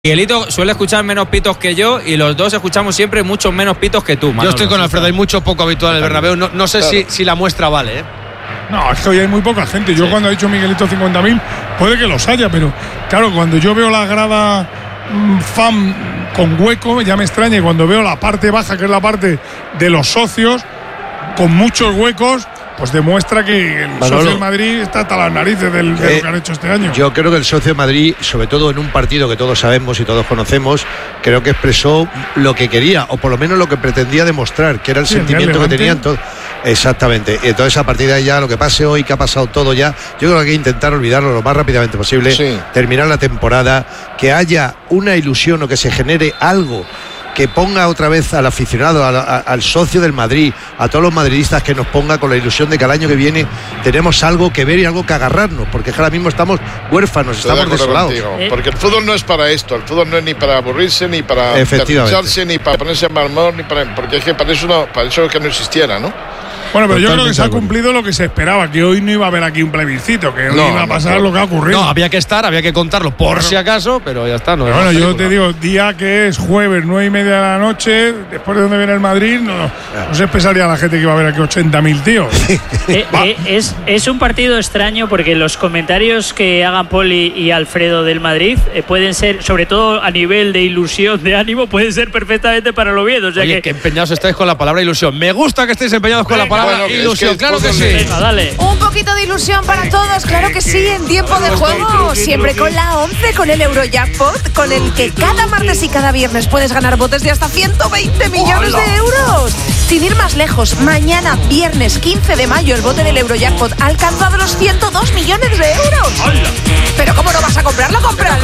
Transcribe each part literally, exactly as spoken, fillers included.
Miguelito suele escuchar menos pitos que yo y los dos escuchamos siempre muchos menos pitos que tú, Manolo. Yo estoy con Alfredo, hay mucho poco habitual en el Bernabéu. No, no sé claro. si, si la muestra vale, ¿eh? No, es que hoy hay muy poca gente. Yo sí. Cuando ha dicho Miguelito cincuenta mil, puede que los haya, pero claro, cuando yo veo la grada mmm, fan con hueco, ya me extraña. Y cuando veo la parte baja, que es la parte de los socios, con muchos huecos, pues demuestra que el Manolo, socio del Madrid está hasta las narices del, de eh, lo que han hecho este año. Yo creo que el socio de Madrid, sobre todo en un partido que todos sabemos y todos conocemos, creo que expresó lo que quería, o por lo menos lo que pretendía demostrar, que era el sí, sentimiento el que tenían todos. Exactamente. Entonces, a partir de ahí ya lo que pase hoy, que ha pasado todo ya, yo creo que hay que intentar olvidarlo lo más rápidamente posible, sí. terminar la temporada, que haya una ilusión o que se genere algo que ponga otra vez al aficionado, al, al socio del Madrid, a todos los madridistas, que nos ponga con la ilusión de que al año que viene tenemos algo que ver y algo que agarrarnos, porque ahora mismo estamos huérfanos, Estoy estamos de desolados. ¿Eh? Porque el fútbol no es para esto, el fútbol no es ni para aburrirse, ni para derricharse, ni para ponerse en marmor, ni para, porque es que para eso, no, para eso que no existiera, ¿no? Bueno, pero Totalmente yo creo que se ha cumplido lo que se esperaba, que hoy no iba a haber aquí un plebiscito, que hoy no, iba a pasar no, lo que ha ocurrido. No, había que estar, había que contarlo por bueno, si acaso, pero ya está. No pero bueno, yo te digo, día que es jueves, nueve y media de la noche, después de donde viene el Madrid, no, no, no se pensaría la gente que iba a haber aquí ochenta mil tíos. eh, eh, es, es un partido extraño porque los comentarios que hagan Poli y Alfredo del Madrid eh, pueden ser, sobre todo a nivel de ilusión, de ánimo, pueden ser perfectamente para el Oviedo. O sea Oye, que, que empeñados estáis con la palabra ilusión. Me gusta que estéis empeñados con Venga, la palabra bueno, ilusión. Claro que sí. Venga, dale. Un poquito de ilusión para todos, claro que sí, en tiempo de juego. Siempre con la once, con el Eurojackpot, con el que cada martes y cada viernes puedes ganar botes de hasta ciento veinte millones de euros. Sin ir más lejos, mañana, viernes quince de mayo, el bote del Eurojackpot ha alcanzado los ciento dos millones de euros. Pero ¿cómo no vas a comprarlo? ¡Cómpralo!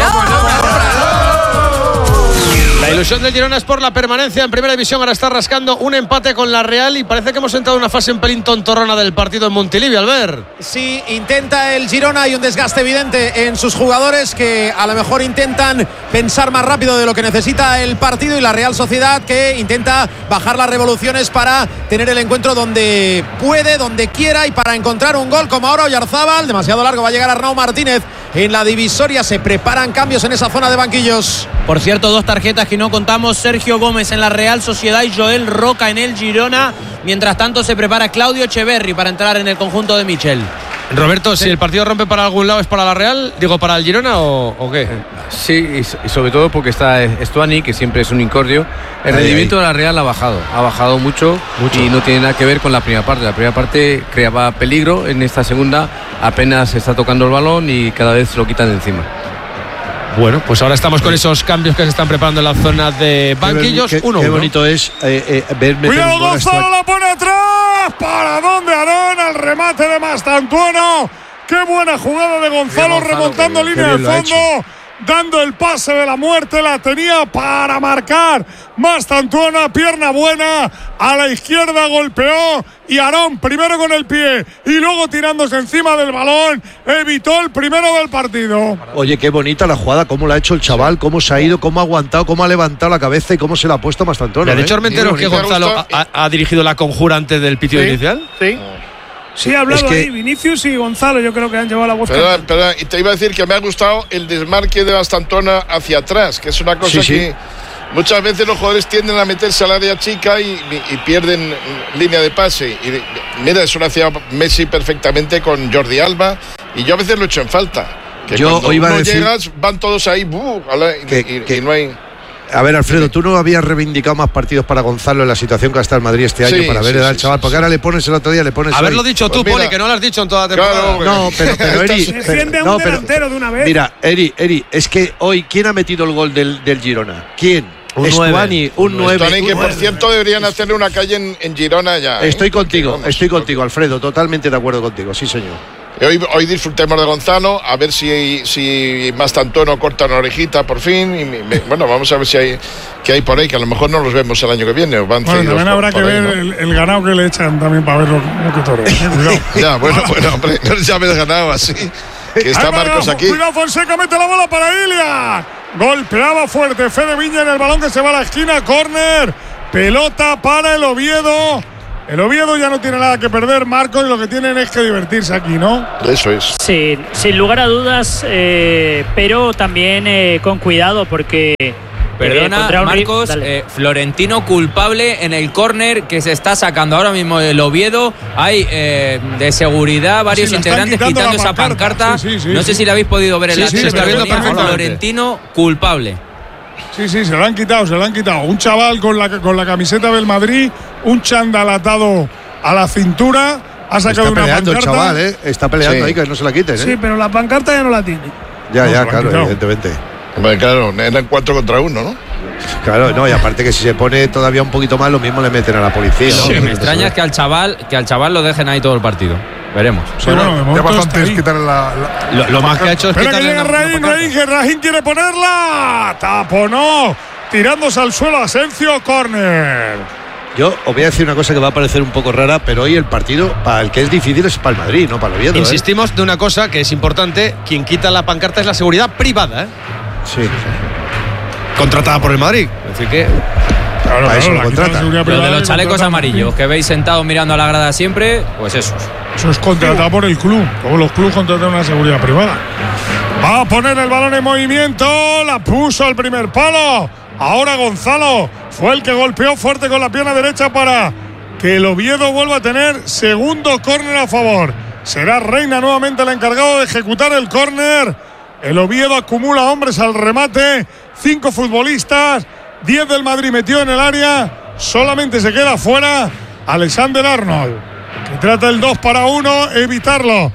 La ilusión del Girona es por la permanencia en primera división. Ahora está rascando un empate con la Real y parece que hemos entrado en una fase un pelín tontorrona del partido en Montilivi, Albert. Sí, intenta el Girona, hay un desgaste evidente en sus jugadores que a lo mejor intentan pensar más rápido de lo que necesita el partido, y la Real Sociedad que intenta bajar las revoluciones para tener el encuentro donde puede, donde quiera, y para encontrar un gol como ahora Oyarzábal. Demasiado largo, va a llegar Arnau Martínez en la divisoria. Se preparan cambios en esa zona de banquillos. Por cierto, dos tarjetas que no contamos: Sergio Gómez en la Real Sociedad y Joel Roca en el Girona. Mientras tanto se prepara Claudio Echeverri para entrar en el conjunto de Michel. Roberto, sí. Si el partido rompe para algún lado, ¿es para la Real? Digo, ¿para el Girona o, o qué? Sí, y sobre todo porque está Estuani, que siempre es un incordio. El ahí, rendimiento ahí. de la Real ha bajado, ha bajado mucho, mucho y no tiene nada que ver con la primera parte. La primera parte creaba peligro, en esta segunda apenas está tocando el balón y cada vez se lo quitan de encima. Bueno, pues ahora estamos con esos cambios que se están preparando en la zona de banquillos. Qué, uno, qué uno. bonito es eh, eh, ver meter Cuidado, un gol. Gonzalo la pone atrás. ¿Para dónde, Aarón? Al remate de Mastantuono. Qué buena jugada de Gonzalo, Gonzalo remontando bien, línea de fondo, dando el pase de la muerte. La tenía para marcar Mastantuono, pierna buena, a la izquierda golpeó, y Aarón primero con el pie y luego tirándose encima del balón evitó el primero del partido. Oye, qué bonita la jugada, cómo la ha hecho el chaval, cómo se ha ido, cómo ha aguantado, cómo ha levantado la cabeza y cómo se la ha puesto Mastantuono. ¿Le han dicho Armenteros que Gonzalo ha, ha dirigido la conjura antes del pitido sí, inicial? Sí. Sí, ha hablado es que... ahí Vinicius y Gonzalo, yo creo que han llevado la voz. Pero, pero, y te iba a decir que me ha gustado el desmarque de Mastantuono hacia atrás, que es una cosa sí, que sí. muchas veces los jugadores tienden a meterse al área chica y, y, y pierden línea de pase. Y mira, eso lo hacía Messi perfectamente con Jordi Alba, y yo a veces lo echo en falta. Que yo cuando iba no a decir llegas, van todos ahí, buh, y, que, y, que... y no hay... A ver, Alfredo, tú no habías reivindicado más partidos para Gonzalo en la situación que está el Madrid este año, sí, para ver sí, al sí, chaval, sí, porque sí. ahora le pones el otro día, le pones. Haberlo hoy. dicho tú, pues Poli, que no lo has dicho en toda la temporada. Claro, no, pero, pero Eri, defiende a un no, delantero pero, de una vez. Mira, Eri, Eri, es que hoy, ¿quién ha metido el gol del, del Girona? ¿Quién? Un Estuani, un nueve. Estuani, que por cierto deberían hacerle una calle en, en Girona ya. Estoy ¿eh? contigo, porque, vamos, estoy contigo, Alfredo, totalmente de acuerdo contigo, sí señor. Hoy, hoy disfrutemos de Gonzalo, a ver si, si Mastantuono corta una orejita por fin. Y me, bueno, vamos a ver si hay que hay por ahí, que a lo mejor no los vemos el año que viene. Van bueno, también por, habrá por que ahí, ver ¿no? el, el ganado que le echan también para verlo. Ya, bueno, bueno, hombre, no ya me he ganado así. Que está Marcos aquí. Cuidado, Fonseca, mete la bola para Ilia. Golpeaba fuerte Fede Viña en el balón que se va a la esquina. Córner. Pelota para el Oviedo. El Oviedo ya no tiene nada que perder, Marcos, y lo que tienen es que divertirse aquí, ¿no? Eso es. Sí, sin lugar a dudas, eh, pero también eh, con cuidado porque… Perdona, eh, Marcos, eh, Florentino culpable en el córner que se está sacando ahora mismo el Oviedo. Hay eh, de seguridad varios sí, integrantes quitando, quitando esa pancarta. Sí, sí, sí, no sé sí. si la habéis podido ver en sí, la sí, se está viendo perfectamente. Florentino culpable. Sí, sí, se lo han quitado, se lo han quitado. Un chaval con la, con la camiseta del Madrid, un chándal atado a la cintura. Ha sacado está una peleando pancarta. el chaval, ¿eh? Está peleando sí. ahí, que no se la quiten, ¿eh? Sí, pero la pancarta ya no la tiene. Ya, no, ya, claro, evidentemente. Hombre, claro, eran cuatro contra uno, ¿no? Claro, no, y aparte que si se pone todavía un poquito más, lo mismo le meten a la policía. Sí, ¿no? Me extraña es que al chaval, que al chaval lo dejen ahí todo el partido. Veremos. Sí, bueno, bueno, ya bastante es quitarle la, la, lo, lo más que ha hecho es Espera quitarle que llega Raín, Raín, que Raín quiere ponerla. Taponó, tirándose al suelo Asensio, córner. Yo os voy a decir una cosa que va a parecer un poco rara, pero hoy el partido, para el que es difícil, es para el Madrid, no para el Oviedo. Insistimos ¿eh? de una cosa que es importante: quien quita la pancarta es la seguridad privada, ¿eh? Sí. Contratada por el Madrid. Así que. Claro, para claro, eso lo contrata. Lo de los chalecos amarillos que veis sentados mirando a la grada siempre, pues eso. Eso es contratado por el club. Todos los clubes contratan una seguridad privada. Va a poner el balón en movimiento. La puso al primer palo. Ahora Gonzalo fue el que golpeó fuerte con la pierna derecha para que el Oviedo vuelva a tener segundo córner a favor. Será Reina nuevamente el encargado de ejecutar el córner. El Oviedo acumula hombres al remate. Cinco futbolistas. Diez del Madrid metió en el área. Solamente se queda fuera Alexander Arnold, que trata el dos para uno, evitarlo.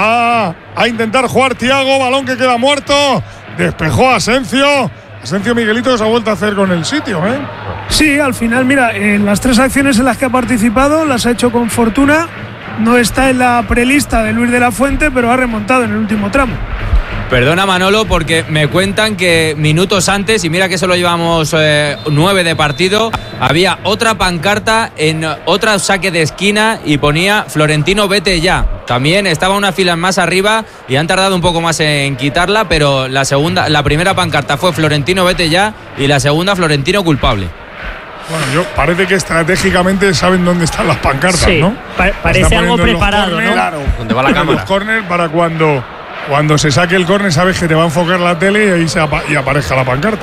Va a intentar jugar Thiago. Balón que queda muerto. Despejó a Asensio. Asensio Miguelito que se ha vuelto a hacer con el sitio, ¿eh? Sí, al final, mira, en las tres acciones en las que ha participado las ha hecho con fortuna. No está en la prelista de Luis de la Fuente, pero ha remontado en el último tramo. Perdona, Manolo, porque me cuentan que minutos antes, y mira que solo llevamos eh, nueve de partido, había otra pancarta en otro saque de esquina y ponía Florentino, vete ya. También estaba una fila más arriba y han tardado un poco más en quitarla, pero la segunda, la primera pancarta fue Florentino, vete ya, y la segunda Florentino culpable. Bueno, yo parece que estratégicamente saben dónde están las pancartas, sí, ¿no? Pa- parece algo preparado, corner, ¿no? Claro, donde va la cámara. Los corners para cuando, cuando se saque el córner sabes que te va a enfocar la tele y ahí se apa- y aparezca la pancarta.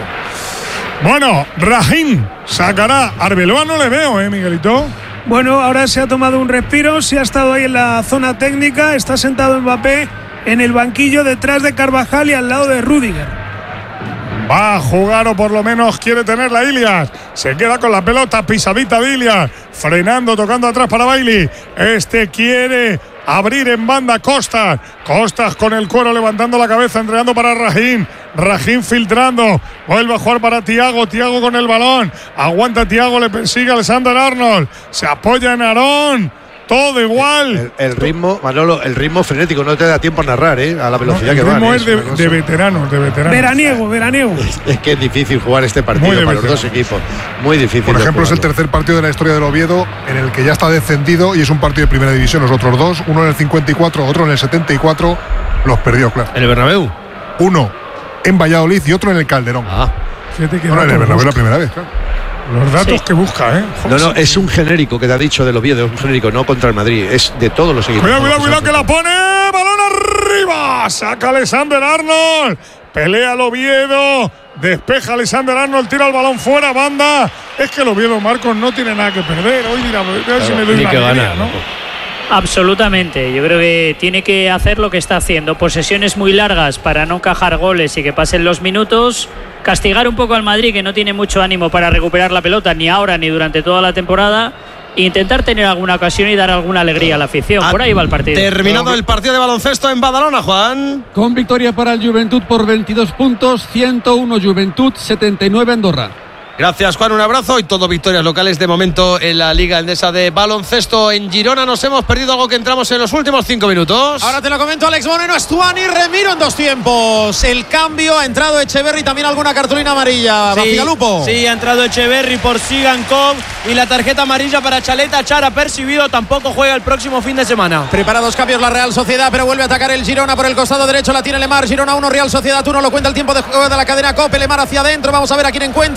Bueno, Raheem sacará. Arbeloa no le veo, ¿eh, Miguelito? Bueno, ahora se ha tomado un respiro, se ha estado ahí en la zona técnica, está sentado Mbappé en el banquillo detrás de Carvajal y al lado de Rüdiger. Va a jugar o por lo menos quiere tenerla Ilias. Se queda con la pelota, pisadita de Ilias. Frenando, tocando atrás para Bailey. Este quiere abrir en banda Costas. Costas con el cuero levantando la cabeza, entregando para Raheem. Raheem filtrando. Vuelve a jugar para Thiago. Thiago con el balón. Aguanta Thiago, le persigue Alexander Arnold. Se apoya en Aarón. Todo igual. El, el ritmo, Manolo, el ritmo frenético, no te da tiempo a narrar, ¿eh? A la velocidad no, que va. El ritmo van, es de, de veteranos, de veteranos. Veraniego, veraniego. Es, es que es difícil jugar este partido para los dos equipos. Muy difícil. Por ejemplo, es el tercer partido de la historia del Oviedo en el que ya está descendido y es un partido de primera división. Los otros dos, uno en el cincuenta y cuatro, otro en el setenta y cuatro, los perdió, claro. ¿En el Bernabéu? Uno en Valladolid y otro en el Calderón. Ah. Fíjate que no, en el Bernabéu la primera vez, claro. Los datos sí. que busca, ¿eh? No, no, es un genérico que te ha dicho del Oviedo, es un genérico, no contra el Madrid, es de todos los equipos. Cuidado, cuidado, cuidado, que la pone, balón arriba, saca Alexander Arnold, pelea el Oviedo, despeja Alexander Arnold, tira el balón fuera, banda. Es que el Oviedo, Marcos, no tiene nada que perder. Hoy mira, a ver claro, si me doy la alegría, ¿no? Absolutamente, yo creo que tiene que hacer lo que está haciendo, posesiones muy largas para no cajar goles y que pasen los minutos, castigar un poco al Madrid que no tiene mucho ánimo para recuperar la pelota ni ahora ni durante toda la temporada, e intentar tener alguna ocasión y dar alguna alegría a la afición. Por ahí va el partido. Terminado el partido de baloncesto en Badalona, Juan. Con victoria para el Juventud por veintidós puntos, ciento uno Juventud, setenta y nueve Andorra. Gracias, Juan, un abrazo y todo victorias locales de momento en la Liga Endesa de baloncesto en Girona. Nos hemos perdido algo que entramos en los últimos cinco minutos. Ahora te lo comento, Alex Moreno, Estuani, Remiro en dos tiempos. El cambio, ha entrado Echeverri, también alguna cartulina amarilla. Sí, Bacigalupo. Sí, ha entrado Echeverri por Sigankov y la tarjeta amarilla para Chaleta. Chara percibido, tampoco juega el próximo fin de semana. Prepara dos cambios la Real Sociedad, pero vuelve a atacar el Girona por el costado derecho. La tiene Lemar, Girona uno, Real Sociedad uno, lo cuenta el tiempo de juego de la cadena COPE. Lemar hacia adentro, vamos a ver a quién encuentra.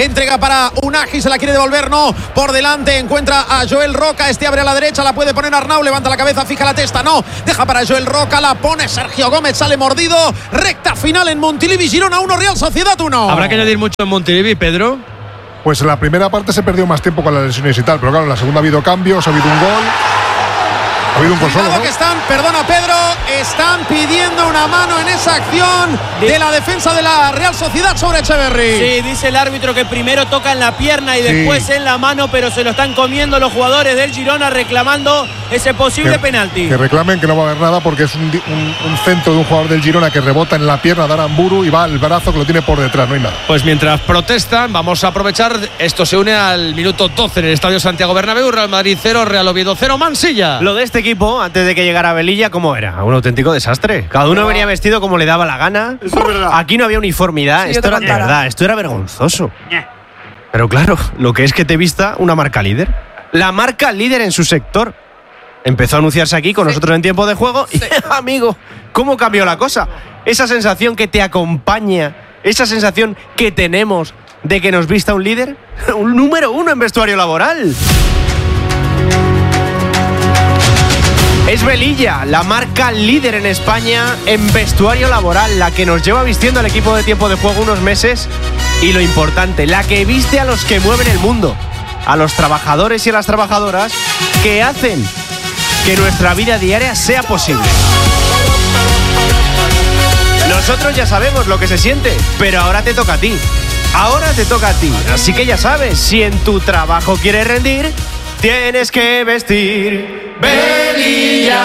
Entrega para Unagi, se la quiere devolver, no. Por delante encuentra a Joel Roca. Este abre a la derecha, la puede poner Arnau. Levanta la cabeza, fija la testa, no. Deja para Joel Roca, la pone Sergio Gómez, sale mordido. Recta final en Montilivi, Girona uno, Real Sociedad uno. Habrá que añadir mucho en Montilivi, Pedro. Pues en la primera parte se perdió más tiempo con las lesiones y tal, pero claro, en la segunda ha habido cambios, ha habido un gol. Ha habido un gol solo, ¿no? que están, perdona Pedro, están pidiendo una mano en esa acción de la defensa de la Real Sociedad sobre Echeverri. Sí, dice el árbitro que primero toca en la pierna y sí. después en la mano, pero se lo están comiendo los jugadores del Girona reclamando ese posible que, penalti. Que reclamen que no va a haber nada porque es un, un, un centro de un jugador del Girona que rebota en la pierna de Aramburu y va al brazo que lo tiene por detrás, no hay nada. Pues mientras protestan, vamos a aprovechar, esto se une al minuto doce en el Estadio Santiago Bernabéu, Real Madrid cero, Real Oviedo cero, Mansilla. Lo de este equipo, antes de que llegara Velilla, ¿cómo era? Un auténtico desastre. Cada uno venía vestido como le daba la gana. Eso es verdad. Aquí no había uniformidad. Sí, esto era de verdad, esto era vergonzoso. Pero claro, lo que es que te vista una marca líder. La marca líder en su sector. Empezó a anunciarse aquí con sí. nosotros en tiempo de juego. Sí. Y, amigo, ¿cómo cambió la cosa? Esa sensación que te acompaña, esa sensación que tenemos de que nos vista un líder, un número uno en vestuario laboral. Es Velilla, la marca líder en España en vestuario laboral, la que nos lleva vistiendo al equipo de tiempo de juego unos meses y lo importante, la que viste a los que mueven el mundo, a los trabajadores y a las trabajadoras que hacen que nuestra vida diaria sea posible. Nosotros ya sabemos lo que se siente, pero ahora te toca a ti. Ahora te toca a ti, así que ya sabes, si en tu trabajo quieres rendir, tienes que vestir Velilla.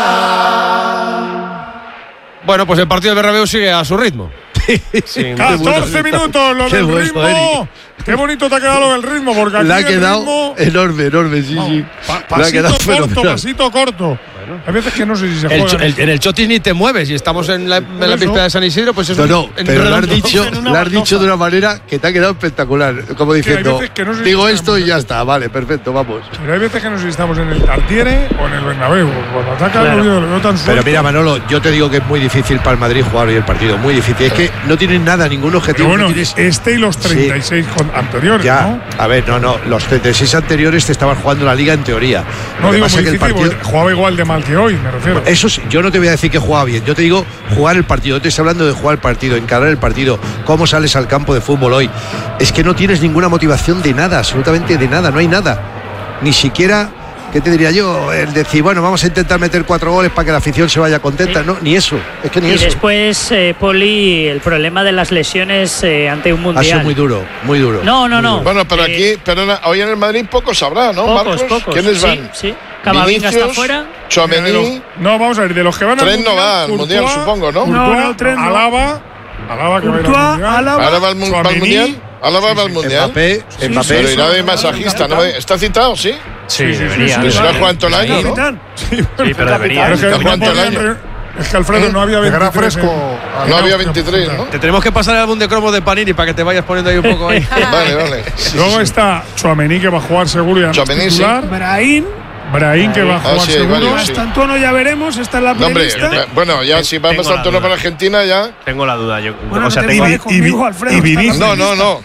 Bueno, pues el partido de Bernabéu sigue a su ritmo. Sí, catorce minutos, lo del ritmo. Qué bonito te ha quedado lo del ritmo, porque aquí le ha quedado ritmo, enorme, enorme, sí, no, sí. Pa pasito corto, pasito corto. Bueno. Hay veces que no sé si se juega. El, el, en el Chotis ni te mueves y estamos en la, en la víspera de San Isidro, pues eso. No, no, pero lo has dicho, lo has dicho de una manera que te ha quedado espectacular. Como diciendo, que no sé digo si esto y ya está, vale, perfecto, vamos. Pero hay veces que no sé si estamos en el Tartiere o en el Bernabéu. Cuando ataca claro. el lo veo tan suelto. Pero mira, Manolo, yo te digo que es muy difícil para el Madrid jugar hoy el partido, muy difícil. Es que no tienen nada, ningún objetivo. Pero bueno, no tienes... este y los treinta y seis sí. anteriores, ya, ¿no? A ver, no, no, los treinta y seis anteriores te estaban jugando la liga en teoría. No digo muy difícil, partido... jugaba igual de mal que hoy, me refiero. Eso sí, yo no te voy a decir que jugaba bien, yo te digo jugar el partido, te estoy hablando de jugar el partido, encarar el partido, cómo sales al campo de fútbol hoy. Es que no tienes ninguna motivación de nada, absolutamente de nada, no hay nada. Ni siquiera, ¿qué te diría yo? El decir, bueno, vamos a intentar meter cuatro goles para que la afición se vaya contenta, sí. no, ni eso, es que ni y eso. Y después, eh, Poli, el problema de las lesiones eh, ante un mundial. Ha sido muy duro, muy duro. No, no, no. Bueno, pero eh, aquí, perdona, hoy en el Madrid pocos habrá, ¿no, pocos, Marcos? Pocos, ¿Quiénes sí, van? Sí, Camavinga está fuera. Tchouaméni. No, vamos a ver, de los que van al mundial. Tren no va al mundial, supongo, ¿no? No, no, Tren no. Alaba. Alaba que va al mundial. Alaba va al mundial. Alaba va al mundial. Mbappé, Mbappé. Pero irá de masajista, ¿no? ¿Está citado, sí? Sí, debería. Pero será Juan Tolaño, ¿no? Sí, pero debería. Está Juan Tolaño. Es que Alfredo no había veintitrés. fresco. No había veintitrés, ¿no? Te tenemos que pasar el álbum de cromos de Panini para que te vayas poniendo ahí un poco ahí. Vale, vale. Sí, Luego sí. está Tchouaméni, que va a jugar seguro y a Tchouaméni, sí. Brahim. Brahim, que va a jugar ah, sí, seguro. Varios, sí. Mastantuono ya veremos, está en la prelista. No, bueno, ya si va Mastantuono para Argentina, ya. Tengo la duda. Yo, bueno, o sea, no tengo. Y, conmigo, y, Alfredo, y Vinicius. No, no, no.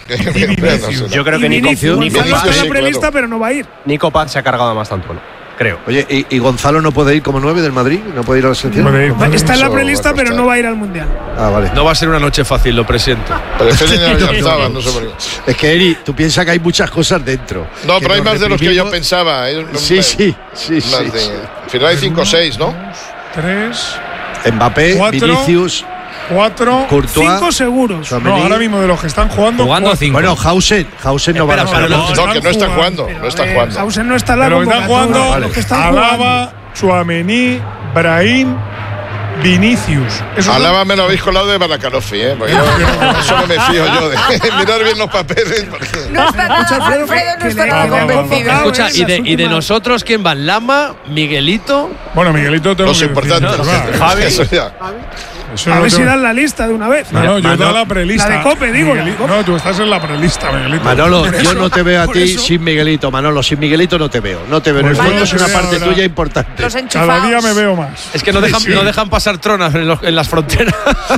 Yo creo que Nico está en la prelista, pero no va a ir. Nico Paz se ha cargado a Mastantuono. Creo. Oye, ¿y, ¿y Gonzalo no puede ir como nueve del Madrid? ¿No puede ir a la selección? Ir, no, está en la prelista, pero no va a ir al Mundial. Ah, vale. No va a ser una noche fácil, lo presiento. Pero es que ya estaba, no sé por qué. Es que, Eri, tú piensas que hay muchas cosas dentro. No, pero hay más de los que yo pensaba. Sí, sí, sí. sí. Al final hay cinco o seis, ¿no? Tres. Mbappé, cuatro, Vinicius. Cuatro, Courtois, cinco seguros. No, ahora mismo de los que están jugando. Jugando cinco. Bueno, Hausen, Hausen no Espera, va a pero no, no, que no está jugando. No está jugando. Hausen no está en la pero están jugando. Vale. Los que están Alaba, Tchouaméni, Brahim, Vinicius. Eso Alaba son... me lo habéis colado de Baracalofi, ¿eh? Porque yo, eso no me fío yo de mirar bien los papeles. Porque... No está Alfredo, no está nada convencido. Escucha, y de, y de nosotros, ¿quién van? Lama, Miguelito. Bueno, Miguelito tengo los importantes. No, Javi. Eso ya. Eso a ver tengo... si dan la lista de una vez. No, no, yo he dado la prelista. La de Cope, digo. La de Cope. No, tú estás en la prelista, Miguelito. Manolo, yo eso, no te veo a ti eso. sin Miguelito, Manolo. Sin Miguelito no te veo. No te veo. Pues en el fondo vaya, es una parte ahora. tuya importante. Los enchufados. Cada día me veo más. Es que no dejan, Sí, sí. no dejan pasar tronas en, los, en las fronteras.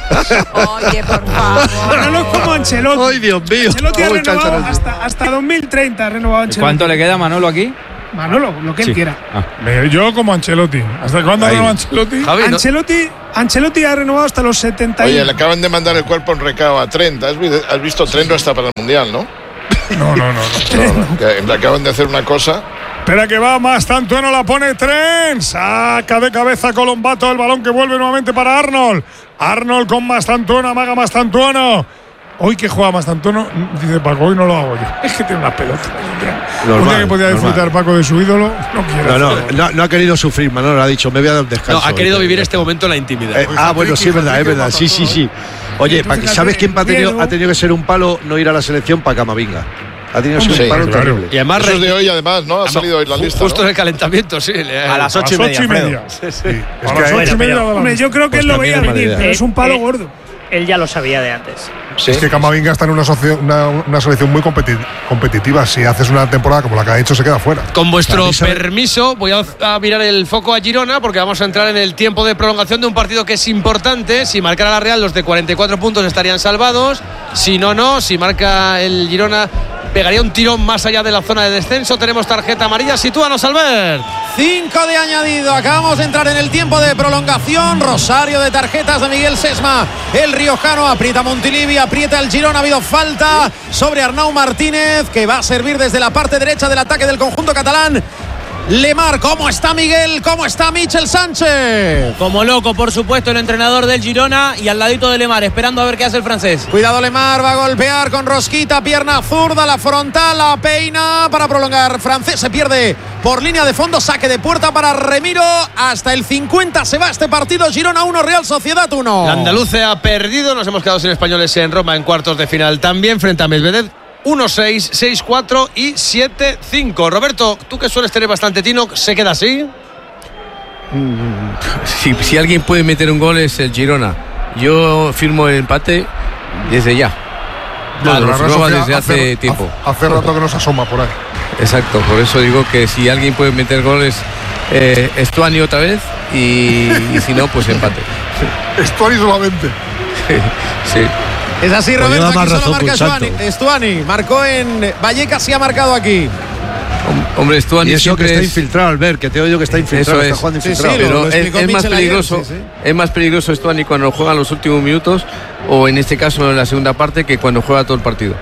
Oye, por favor. Manolo es como Ancelotti. Ay, Dios mío. Ancelotti ha Uy, renovado Ancelotti. hasta, hasta dos mil treinta. Ha renovado Ancelotti. ¿Cuánto le queda a Manolo aquí? Manolo, lo que él Sí. quiera. Ah. Me- Yo como Ancelotti. ¿Hasta cuándo Ahí. renova Ancelotti? Javi, ¿no? Ancelotti, Ancelotti ha renovado hasta los setenta y uno. Oye, le acaban de mandar el cuerpo en recao a Trent. ¿Has, vi- has visto Trent no está para el Mundial, no? No, no, no. no. No, no, que le acaban de hacer una cosa. Espera que va, Mastantuono la pone Trent. Saca de cabeza Colombato el balón que vuelve nuevamente para Arnold. Arnold con Mastantuono, amaga Mastantuono. Hoy que juega Mastantuono, dice Paco, hoy no lo hago yo. Es que tiene unas pelotas. Normal, Un día que podía normal. disfrutar Paco de su ídolo, no quiere. No, no, hacerlo. no, no ha querido sufrir, Manolo. Ha dicho, me voy a dar un descanso. No, ha querido hoy. vivir este momento en la intimidad. Eh, ah, bueno, sí, es verdad, es verdad. Sí, sí, sí. Oye, pa- ¿sabes quién ha tenido, ha tenido que ser un palo no ir a la selección para Camavinga? Ha tenido que ser Sí, un palo claro. terrible. Y además, Eso es de hoy, además, ¿no? Ha salido hoy la ju- lista. justo ¿no? en el calentamiento, sí. le- A las A ocho y las media, ocho y Alfredo. media. Es A que las hay- ocho y media de la Hombre, yo creo que Pues él lo también veía es mala venir, idea. pero es un palo Eh, gordo. Él ya lo sabía de antes. Sí. Es que Camavinga está en una, socio- una, una selección muy competi- competitiva. Si haces una temporada como la que ha hecho, se queda fuera. Con vuestro Avisa- permiso, voy a, a mirar el foco a Girona porque vamos a entrar en el tiempo de prolongación de un partido que es importante. Si marcara la Real, los de cuarenta y cuatro puntos estarían salvados. Si no, no. Si marca el Girona, pegaría un tirón más allá de la zona de descenso. Tenemos tarjeta amarilla. Sitúanos, Albert. Cinco de añadido. Acabamos de entrar en el tiempo de prolongación. Rosario de tarjetas de Miguel Sesma. El riojano aprieta Montilivi, aprieta el Girona. Ha habido falta sobre Arnau Martínez, que va a servir desde la parte derecha del ataque del conjunto catalán. Lemar, ¿cómo está Miguel? ¿Cómo está Michel Sánchez? Como loco, por supuesto, el entrenador del Girona y al ladito de Lemar, esperando a ver qué hace el francés. Cuidado Lemar, va a golpear con rosquita, pierna zurda, la frontal, la peina para prolongar. Francés se pierde por línea de fondo, saque de puerta para Remiro. Hasta el cincuenta se va este partido. Girona uno, Real Sociedad uno. La andaluce ha perdido. Nos hemos quedado sin españoles en Roma en cuartos de final. También frente a Medvedev. uno seis, seis cuatro y siete cinco. Roberto, tú que sueles tener bastante tino, ¿se queda así? Si, si alguien puede meter un gol es el Girona. Yo firmo el empate desde ya. No, Lo la Real firmaba Sociedad desde hace tiempo. Hace rato que nos asoma por ahí. Exacto, por eso digo que si alguien puede meter goles, eh, Stuani otra vez y, y si no, pues empate. Estuani solamente. Sí. Es así, Pues Roberto, lleva más aquí solo razón marca que un Stuani. santo. Stuani marcó en Vallecas y ha marcado aquí. Hom- Hombre, Stuani Y eso que siempre está es- infiltrado, Albert, que te oigo que está infiltrado, Eso está es. jugando Sí, infiltrado. sí, lo- pero lo es, explicó es más Michel ayer, peligroso sí, sí. es más peligroso Stuani cuando juega los últimos minutos o en este caso en la segunda parte que cuando juega todo el partido.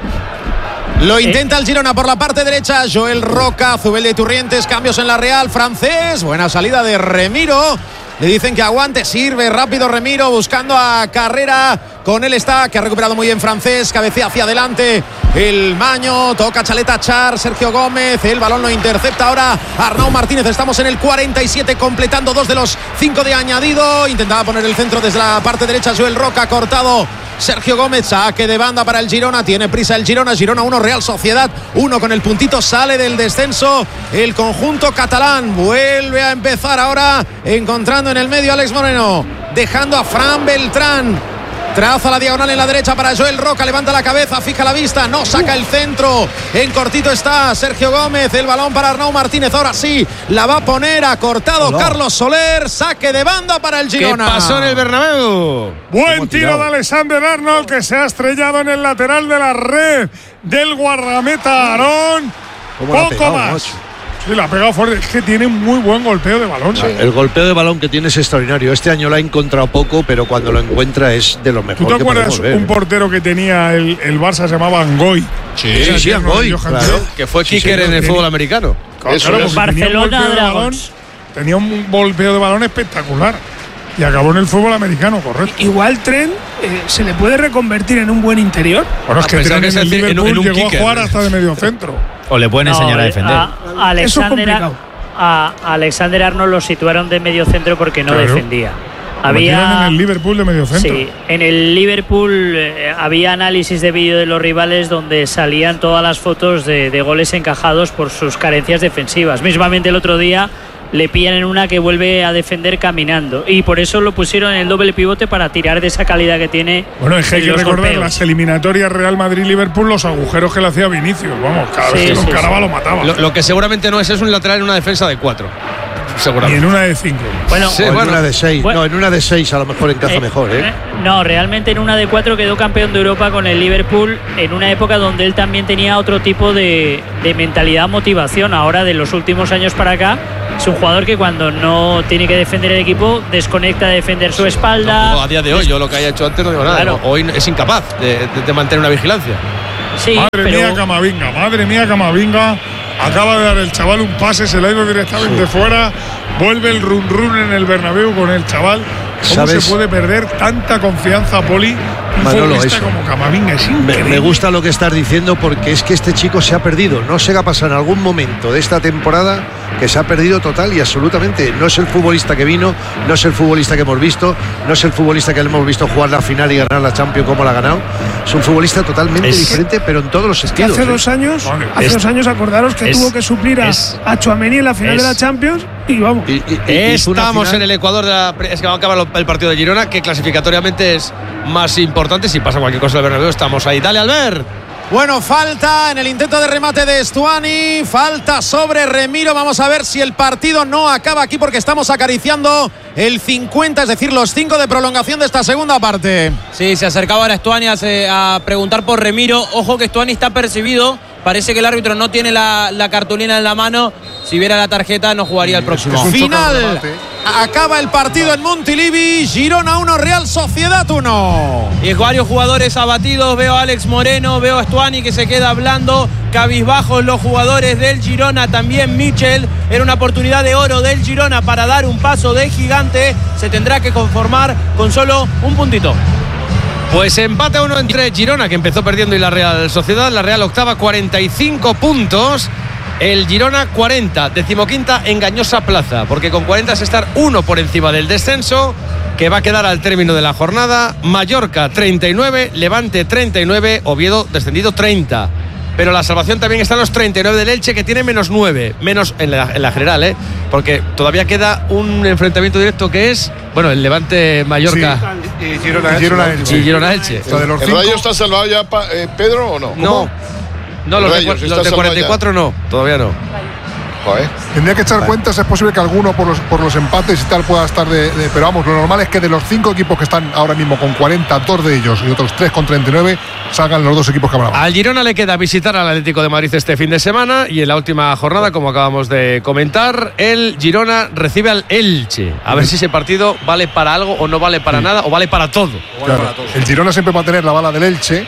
Lo intenta el Girona por la parte derecha. Joel Roca, Zubel de Turrientes, cambios en la Real. Francés, buena salida de Remiro. Le dicen que aguante, sirve rápido Remiro buscando a Carrera. Con él está, que ha recuperado muy bien Francés. Cabecea hacia adelante el Maño. Toca Chaleta Char, Sergio Gómez. El balón lo intercepta ahora Arnau Martínez. Estamos en el cuarenta y siete, completando dos de los cinco de añadido. Intentaba poner el centro desde la parte derecha. Joel Roca, cortado. Sergio Gómez, saque de banda para el Girona. Tiene prisa el Girona. Girona uno, Real Sociedad uno. Con el puntito sale del descenso el conjunto catalán. Vuelve a empezar ahora encontrando en el medio a Alex Moreno. Dejando a Fran Beltrán. Traza la diagonal en la derecha para Joel Roca. Levanta la cabeza, fija la vista. No saca el centro. En cortito está Sergio Gómez. El balón para Arnau Martínez. Ahora sí, la va a poner. Ha cortado Hola. Carlos Soler. Saque de banda para el ¿Qué Girona. pasó en el Bernabéu? Buen Hemos tiro tirado. de Alexander Arnold que se ha estrellado en el lateral de la red del guardameta Aarón. ¿Cómo la ha Poco pegado, más. macho? Sí, la ha pegado fuerte. Es que tiene muy buen golpeo de balón. El golpeo de balón que tiene es extraordinario. Este año lo ha encontrado poco, pero cuando lo encuentra es de lo ¿Tú mejor te que acuerdas podemos ver. un portero que tenía el, el Barça, se llamaba Angoy? Sí, sí, sí, Angoy, claro. Que fue Sí, kicker señor, en el tiene- fútbol americano. Claro, Eso claro, es. porque tenía un Barcelona golpeo de balón- Dragons. Tenía un golpeo de balón espectacular. Y acabó en el fútbol americano, correcto. Igual Trent eh, se le puede reconvertir en un buen interior. Bueno, es Ah, que pensaba Trent que en se el decía en un- Liverpool en un llegó kicker. a jugar hasta de medio centro. O le pueden enseñar No, a defender. a- a Eso es Alexander, complicado. a, a Alexander Arnold lo situaron de medio centro porque no Claro. defendía. Había en el Liverpool de mediocentro. Sí, en el Liverpool eh, había análisis de vídeo de los rivales donde salían todas las fotos de, de goles encajados por sus carencias defensivas. Mismamente el otro día le pillan en una que vuelve a defender caminando y por eso lo pusieron en el doble pivote para tirar de esa calidad que tiene. Bueno, es que hay que recordar golpeos. Las eliminatorias Real Madrid-Liverpool, los agujeros que le hacía Vinicius. Vamos, cada Sí, vez que sí, lo encaraba sí. lo mataba. Lo, lo que seguramente no es es un lateral en una defensa de cuatro. Y Seguramente. en una de cinco. Bueno, Sí, o en bueno. una de seis. Bueno. No, en una de seis a lo mejor encaja Eh, mejor, ¿eh? eh, No, realmente en una de cuatro quedó campeón de Europa con el Liverpool en una época donde él también tenía otro tipo de, de mentalidad, motivación. Ahora, de los últimos años para acá, es un jugador que cuando no tiene que defender el equipo, desconecta de defender su espalda. No, a día de hoy, yo lo que haya hecho antes no digo nada. Claro. Hoy es incapaz de, de- de mantener una vigilancia. Sí, Madre pero mía, Camavinga, madre mía, Camavinga. Acaba de dar el chaval un pase, se le ha ido directamente fuera. Vuelve el run run en el Bernabéu con el chaval. ¿Cómo ¿Sabes? se puede perder tanta confianza, Poli? Un Manolo, futbolista eso. como Camavinga es Me, increíble. me gusta lo que estás diciendo porque es que este chico se ha perdido. No sé qué ha pasado en algún momento de esta temporada que se ha perdido total y absolutamente. No es el futbolista que vino, no es el futbolista que hemos visto, no es el futbolista que le hemos visto jugar la final y ganar la Champions como la ha ganado. Es un futbolista totalmente Es- diferente, pero en todos los estilos. Hace ¿eh? dos años, Vale. hace Es- dos años acordaros que es- tuvo que suplir a, es- a Tchouaméni en la final es- de la Champions y vamos. Y- y- y hizo una Estamos final- en el Ecuador de la, es que va a acabar el partido de Girona, que clasificatoriamente es más importante. Si pasa cualquier cosa del Bernabéu, estamos ahí. Dale, Albert. Bueno, falta en el intento de remate de Stuani, falta sobre Remiro. Vamos a ver si el partido no acaba aquí porque estamos acariciando el cincuenta, es decir, los cinco de prolongación de esta segunda parte. Sí, se acercaba ahora Stuani a, se- a preguntar por Remiro. Ojo que Stuani está percibido. Parece que el árbitro no tiene la, la cartulina en la mano. Si viera la tarjeta, no jugaría el próximo. Es un choque al Final. remate. Acaba el partido en Montilivi. Girona uno, Real Sociedad uno. Y varios jugadores abatidos. Veo a Alex Moreno, veo a Stuani que se queda hablando. Cabizbajos los jugadores del Girona, también Michel. Era una oportunidad de oro del Girona para dar un paso de gigante. Se tendrá que conformar con solo un puntito. Pues empate a uno entre Girona, que empezó perdiendo, y la Real Sociedad. La Real octava, cuarenta y cinco puntos. El Girona cuarenta, decimoquinta engañosa plaza, porque con cuarenta es estar uno por encima del descenso, que va a quedar al término de la jornada. Mallorca treinta y nueve, Levante treinta y nueve, Oviedo descendido treinta. Pero la salvación también está en los treinta y nueve del Elche, que tiene menos nueve, menos en la, en la general, ¿eh? Porque todavía queda un enfrentamiento directo que es, bueno, el Levante-Mallorca. Sí. Y Girona, Girona Elche. Y Girona-Elche. O sea, de los ¿El cinco, Rayo está salvado ya, pa- eh, Pedro, o no? No, no, los de, Rayos, cua- está los de salvado cuarenta y cuatro no, todavía no. Joder. tendría que echar cuentas, es posible que alguno por los, por los empates y tal pueda estar de, de- Pero vamos, lo normal es que de los cinco equipos que están ahora mismo con cuarenta, dos de ellos y otros tres con treinta y nueve, salgan los dos equipos que hablamos. Al Girona le queda visitar al Atlético de Madrid este fin de semana, y en la última jornada, como acabamos de comentar, el Girona recibe al Elche. A ver si ese partido vale para algo o no vale para nada, o vale para todo. Claro, el Girona siempre va a tener la bala del Elche.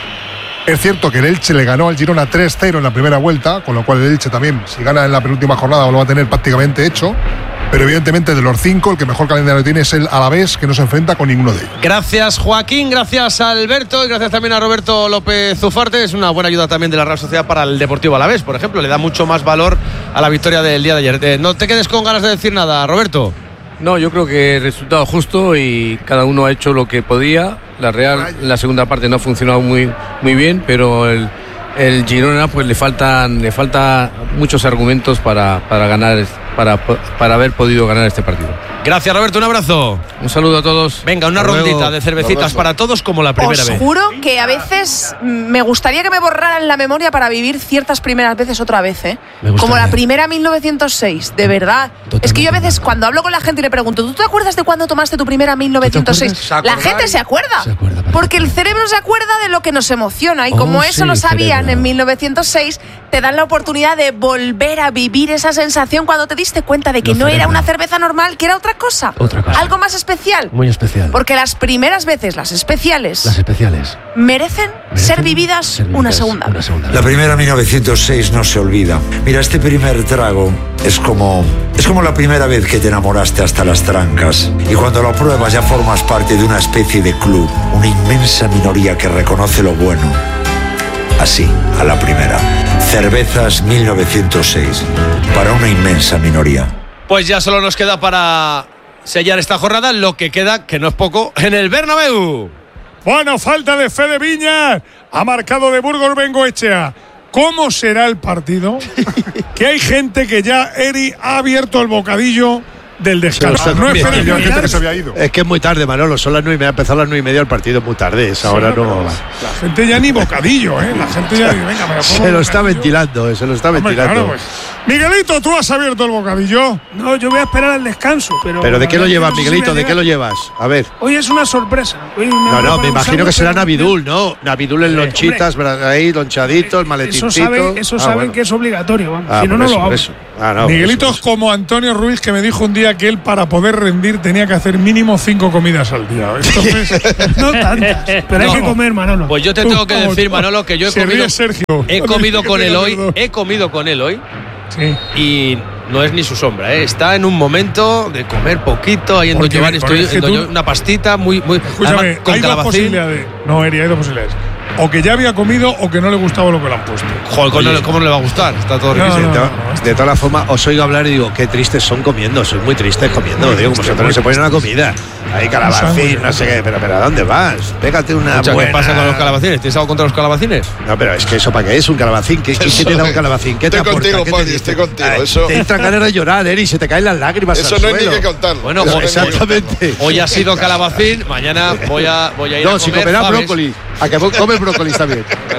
Es cierto que el Elche le ganó al Girona tres cero en la primera vuelta, con lo cual el Elche también, si gana en la penúltima jornada, lo va a tener prácticamente hecho. Pero evidentemente de los cinco, el que mejor calendario tiene es el Alavés, que no se enfrenta con ninguno de ellos. Gracias, Joaquín, gracias a Alberto y gracias también a Roberto López Zufarte. Es una buena ayuda también de la Real Sociedad para el Deportivo Alavés, por ejemplo. Le da mucho más valor a la victoria del día de ayer. Eh, No te quedes con ganas de decir nada, Roberto. No, yo creo que el resultado justo y cada uno ha hecho lo que podía. La Real en la segunda parte no ha funcionado muy, muy bien, pero el, el Girona pues le faltan le falta muchos argumentos para, para ganar, para, para haber podido ganar este partido. Gracias, Roberto, un abrazo. Un saludo a todos. Venga, una Hasta luego. rondita de cervecitas para todos como la primera Os vez. juro que a veces mm, me gustaría que me borraran la memoria para vivir ciertas primeras veces otra vez, ¿eh? Como la primera mil novecientos seis, de verdad. Es que yo a veces cuando hablo con la gente y le pregunto, ¿tú te acuerdas de cuándo tomaste tu primera mil novecientos seis? La gente se acuerda. Porque el cerebro se acuerda de lo que nos emociona y como Oh, eso sí, lo el sabían cerebro. en mil novecientos seis, te dan la oportunidad de volver a vivir esa sensación cuando te diste cuenta de que Lo no era cerebro. una cerveza normal, que era otra cosa. Otra cosa. Algo más especial. Muy especial. Porque las primeras veces, las especiales, Las especiales. merecen, ser vividas una segunda vez. La primera mil novecientos seis no se olvida. Mira, este primer trago es como es como la primera vez que te enamoraste hasta las trancas. Y cuando lo pruebas ya formas parte de una especie de club, una inmensa minoría que reconoce lo bueno. Así, a la primera. Cervezas mil novecientos seis. Para una inmensa minoría. Pues ya solo nos queda para sellar esta jornada, lo que queda, que no es poco, en el Bernabéu. Bueno, falta de Fede Viñas. Ha marcado de Burgos Bengoechea. ¿Cómo será el partido? Que hay gente que ya, Eri, ha abierto el bocadillo del descanso. No es, Fede Viñas que se había ido. Es que es muy tarde, Manolo. Son las nueve y media. Empezó a las nueve y media el partido. Es muy tarde. Esa hora sí, no. La gente ya ni bocadillo, ¿eh? La gente ya. Venga, me lo se lo está ventilando, eh, se lo está Hombre, ventilando. Claro, pues. Miguelito, ¿tú has abierto el bocadillo? No, yo voy a esperar al descanso. ¿Pero, ¿Pero de qué lo llevas, Miguelito? ¿De qué lo llevas? A ver. Hoy es una sorpresa. Hoy no, no, me imagino que será Navidul, ¿no? Navidul en eh, lonchitas, hombre, ahí, lonchaditos, maletincitos. Eso saben, eso ah, saben bueno. que es obligatorio. Vamos. Ah, si no, no eso, lo hago. Ah, no, Miguelito es como Antonio Ruiz, que me dijo un día que él, para poder rendir, tenía que hacer mínimo cinco comidas al día. Entonces, no tantas, pero no, hay que comer, Manolo. Pues yo te tengo que decir, Manolo, que yo he comido, he comido con él hoy, he comido con él hoy. Sí. Y no es ni su sombra, ¿eh? Está en un momento de comer poquito, ahí en Don Giovanni estoy en tú, una pastita muy, muy escúchame, además, con hay dos posibilidades. No, Eri, hay dos posibilidades. O que ya había comido o que no le gustaba lo que le han puesto. Joder, ¿cómo, no, ¿cómo no le va a gustar? Está todo no, riquísimo. No, no, no, de todas las formas, os oigo hablar y digo, qué tristes son comiendo, sois muy tristes comiendo. Muy digo, como vosotros no se ponen una comida. Ahí calabacín, no sé qué, pero, pero ¿a dónde vas? Pégate una Mucha, buena. ¿Qué pasa con los calabacines? ¿Tienes algo contra los calabacines? No, pero es que eso para qué es un calabacín. ¿Qué, ¿qué te da un calabacín? ¿Qué te estoy aporta? Contigo, ¿Qué Poli, te estoy contigo, Ay, eso. Te entran ganas de llorar, Eri, se te caen las lágrimas. Eso al no suelo. hay ni que contarlo. Bueno, no, exactamente. Hoy ha sido calabacín, mañana voy a, voy a ir no, a comer si comerá faves. brócoli. A que comes brócoli también.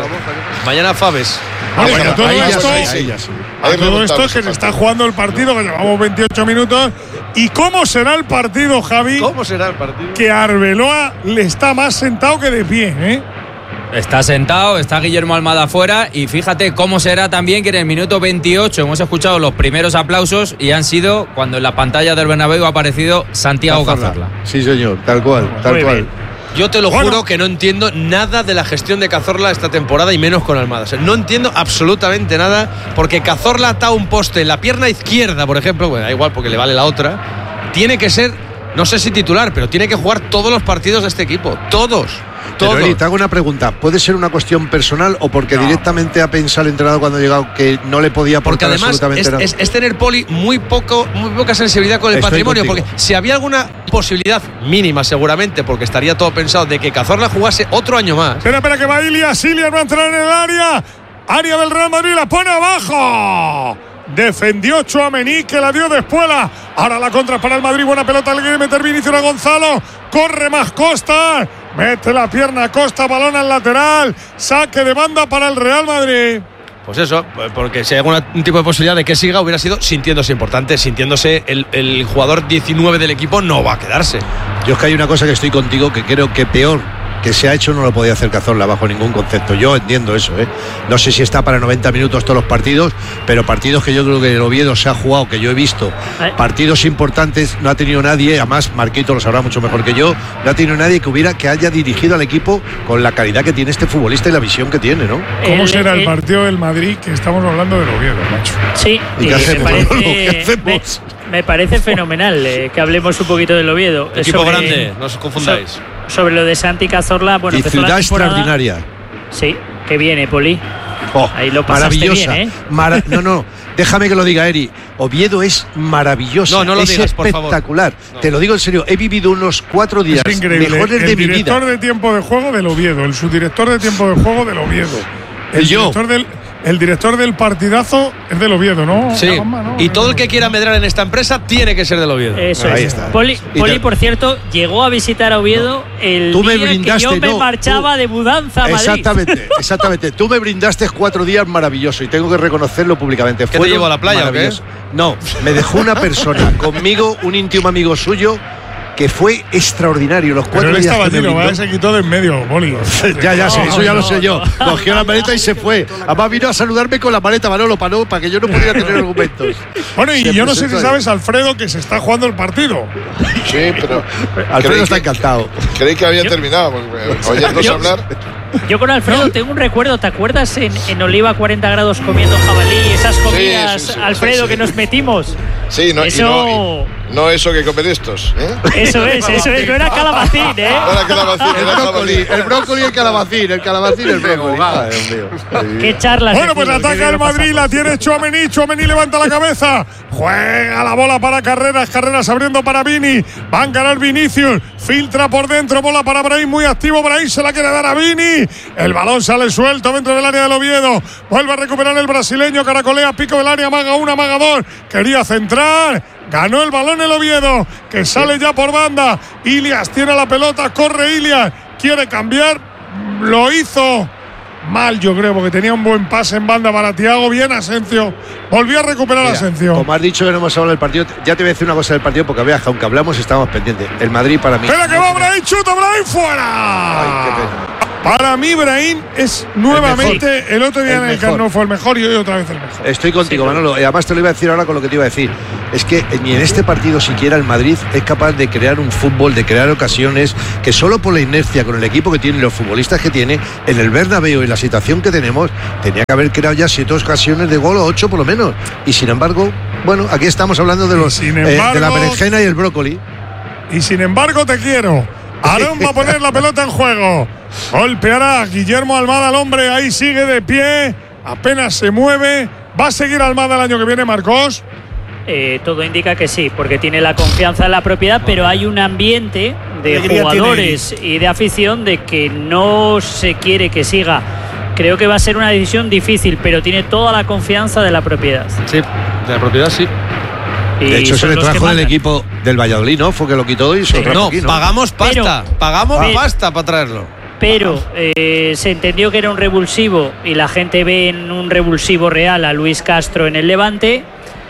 Mañana faves. Ah, bueno, bueno, todo esto, sí, todo esto es que se está jugando el partido, que llevamos veintiocho minutos. ¿Y cómo será el partido, Javi? ¿Cómo será el partido? Que Arbeloa le está más sentado que de pie, ¿eh? Está sentado, está Guillermo Almada afuera y fíjate cómo será también que en el minuto veintiocho hemos escuchado los primeros aplausos y han sido cuando en la pantalla del Bernabéu ha aparecido Santiago Cazorla. Cazorla. Sí, señor, tal cual, tal Muy cual. Bien. Yo te lo bueno. juro que no entiendo nada de la gestión de Cazorla esta temporada y menos con Almada. O sea, no entiendo absolutamente nada porque Cazorla ata un poste en la pierna izquierda, por ejemplo, bueno, da igual porque le vale la otra. Tiene que ser, no sé si titular, pero tiene que jugar todos los partidos de este equipo. Todos. Pero Eri, te hago una pregunta. ¿Puede ser una cuestión personal o porque no. directamente ha pensado el entrenador cuando ha llegado que no le podía aportar porque absolutamente es, nada? Es, es tener, Poli, muy poco, muy poca sensibilidad con el Estoy patrimonio. Contigo. Porque si había alguna posibilidad mínima, seguramente, porque estaría todo pensado, de que Cazorla jugase otro año más. Espera, espera, que va Ilias. Ilias va a entrar en el área. Área del Real Madrid, la pone abajo. Defendió Tchouaméni, que la dio de espuela. Ahora la contra para el Madrid. Buena pelota, le quiere meter Vinicius a Gonzalo. Corre más Costa. Mete la pierna a Costa, balón al lateral. Saque de banda para el Real Madrid. Pues eso, porque si hay algún tipo de posibilidad de que siga, hubiera sido sintiéndose importante, sintiéndose el, el jugador diecinueve del equipo, no va a quedarse. Yo es que hay una cosa que estoy contigo que creo que peor que se ha hecho no lo podía hacer Cazorla bajo ningún concepto. Yo entiendo eso, ¿eh? No sé si está para noventa minutos todos los partidos, pero partidos que yo creo que el Oviedo se ha jugado, que yo he visto, partidos importantes, no ha tenido nadie, además Marquito lo sabrá mucho mejor que yo, no ha tenido nadie que hubiera que haya dirigido al equipo con la calidad que tiene este futbolista y la visión que tiene, ¿no? ¿Cómo el, será el, el partido del Madrid que estamos hablando del Oviedo, macho? Sí, ¿y qué hacemos? Me parece, ¿Qué hacemos? Me, me parece fenomenal eh, que hablemos un poquito del Oviedo. Equipo sobre, grande, no os confundáis. So, sobre lo de Santi Cazorla, bueno, y ciudad extraordinaria. Sí, que viene, Poli. Oh, ahí lo pasaste maravillosa. bien, ¿eh? Mara no, no, déjame que lo diga, Eri. Oviedo es maravilloso. No, no lo es digas, por espectacular. favor. No. Te lo digo en serio. He vivido unos cuatro días es increíble. mejores el de mi vida. El director de tiempo de juego del Oviedo, el subdirector de tiempo de juego del Oviedo. El ¿Y yo? director del El director del partidazo es del Oviedo, ¿no? Sí. Gamba, ¿no? Y todo el que quiera medrar en esta empresa tiene que ser del Oviedo. Eso Ahí es. está. Poli, Poli, por cierto, llegó a visitar a Oviedo no. el Tú día me brindaste, que yo me no, marchaba tú. de mudanza a Madrid. Exactamente, exactamente. Tú me brindaste cuatro días maravillosos y tengo que reconocerlo públicamente. ¿Qué te llevó a la playa o qué? No, me dejó una persona conmigo, un íntimo amigo suyo, que fue extraordinario los cuatro Pero él días estaba que me allí, se quitó de en medio, Boli. ya, ya, no, sí, eso no, ya no, lo sé yo. no. Cogió la maleta y se fue. Además vino a saludarme con la maleta, Manolo, para, no, para que yo no pudiera tener argumentos. Bueno, y se yo no sé si ahí. sabes, Alfredo, que se está jugando el partido. Sí, pero Alfredo está que, encantado. Creí que había yo, terminado, oyéndonos hablar. Yo con Alfredo tengo un recuerdo, ¿te acuerdas en, en Oliva cuarenta grados comiendo jabalí, esas comidas, sí, sí, sí, Alfredo, sí, sí. que nos metimos? Sí, no, Eso... y no, y, no eso que comen estos. ¿eh? Eso es, eso es, no era calabacín, ¿eh? No era calabacín, era el brócoli, el brócoli y el calabacín, el calabacín y el brócoli. Qué charlas. Bueno, pues ataca el Madrid, la tiene Tchouaméni, Tchouaméni levanta la cabeza, juega la bola para Carreras, Carreras abriendo para Vini, van a ganar Vinicius, filtra por dentro, bola para Brahim, muy activo, Brahim se la quiere dar a Vini, el balón sale suelto dentro del área del Oviedo, vuelve a recuperar el brasileño, caracolea, pico del área, maga una, maga dos, quería centrar, ganó el balón el Oviedo, que sale ya por banda, Ilias tiene la pelota, corre Ilias, quiere cambiar, lo hizo mal, yo creo, porque tenía un buen pase en banda para Thiago. Bien Asensio, volvió a recuperar Mira, Asensio. Como has dicho que no hemos hablado del partido, ya te voy a decir una cosa del partido, porque veas, aunque hablamos estamos pendientes. El Madrid para mí. Espera que va Brahim, chuta Brahim fuera. Ay, qué pena. Para mí Brahim es nuevamente el, el otro día el en el Camp Nou fue el mejor y hoy otra vez el mejor. Estoy contigo, sí, Manolo. Y además te lo iba a decir ahora con lo que te iba a decir. Es que ni en este partido siquiera el Madrid es capaz de crear un fútbol, de crear ocasiones, que solo por la inercia con el equipo que tiene y los futbolistas que tiene, en el Bernabéu y la situación que tenemos, tenía que haber creado ya siete ocasiones de gol o ocho por lo menos. Y sin embargo, bueno, aquí estamos hablando de, los, embargo, eh, de la berenjena y el brócoli. Y sin embargo te quiero. Aarón va a poner la pelota en juego. Golpeará Guillermo Almada al hombre. Ahí sigue de pie. Apenas se mueve. ¿Va a seguir Almada el año que viene, Marcos? Eh, todo indica que sí, porque tiene la confianza en la propiedad, pero hay un ambiente de jugadores y de afición de que no se quiere que siga. Creo que va a ser una decisión difícil, pero tiene toda la confianza de la propiedad. Sí, de la propiedad sí. Y de hecho se le trajo del equipo del Valladolid, ¿no? Fue que lo quitó y se lo trajo No, aquí, ¿no? pagamos pasta, pero, pagamos pero, pasta para traerlo. Pero eh, se entendió que era un revulsivo y la gente ve en un revulsivo real a Luis Castro en el Levante.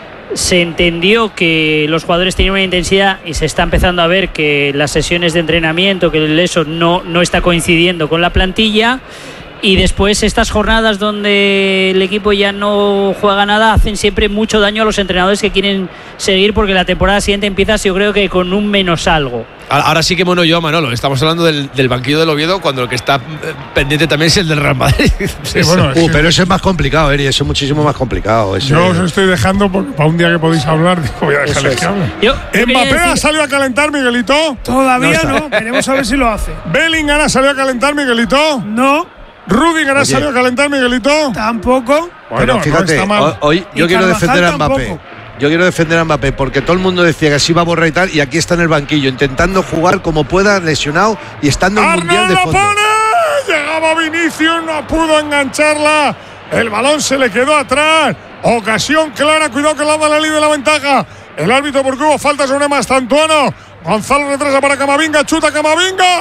Se entendió que los jugadores tenían una intensidad y se está empezando a ver que las sesiones de entrenamiento, que eso no, no está coincidiendo con la plantilla. Y después estas jornadas donde el equipo ya no juega nada hacen siempre mucho daño a los entrenadores que quieren seguir, porque la temporada siguiente empieza, yo creo que con un menos algo. Ahora sí que bueno yo, Manolo, estamos hablando del, del banquillo del Oviedo, cuando lo que está pendiente también es el del Real Madrid. Sí, bueno, uh, pero ese es más complicado, Eri, ese es muchísimo más complicado. Ese... Yo os estoy dejando porque para un día que podéis hablar, digo, voy a dejarles que hablen. ¿Mbappé decir... ha salido a calentar, Miguelito? Todavía no, no. Veremos a ver si lo hace. ¿Bellingham ha salido a calentar, Miguelito? No. ¿Rudiger ha salido a calentar, Miguelito? Tampoco. Bueno, bueno fíjate, no hoy yo quiero defender a Mbappé. Tampoco. Yo quiero defender a Mbappé porque todo el mundo decía que así va a borrar y tal, y aquí está en el banquillo, intentando jugar como pueda, lesionado y estando en el Mundial de fondo. Pone. Llegaba Vinicius, no pudo engancharla. El balón se le quedó atrás. Ocasión clara, cuidado que la da la ley de la ventaja. El árbitro porque hubo falta sobre Mastantuono. Gonzalo retrasa para Camavinga, chuta Camavinga.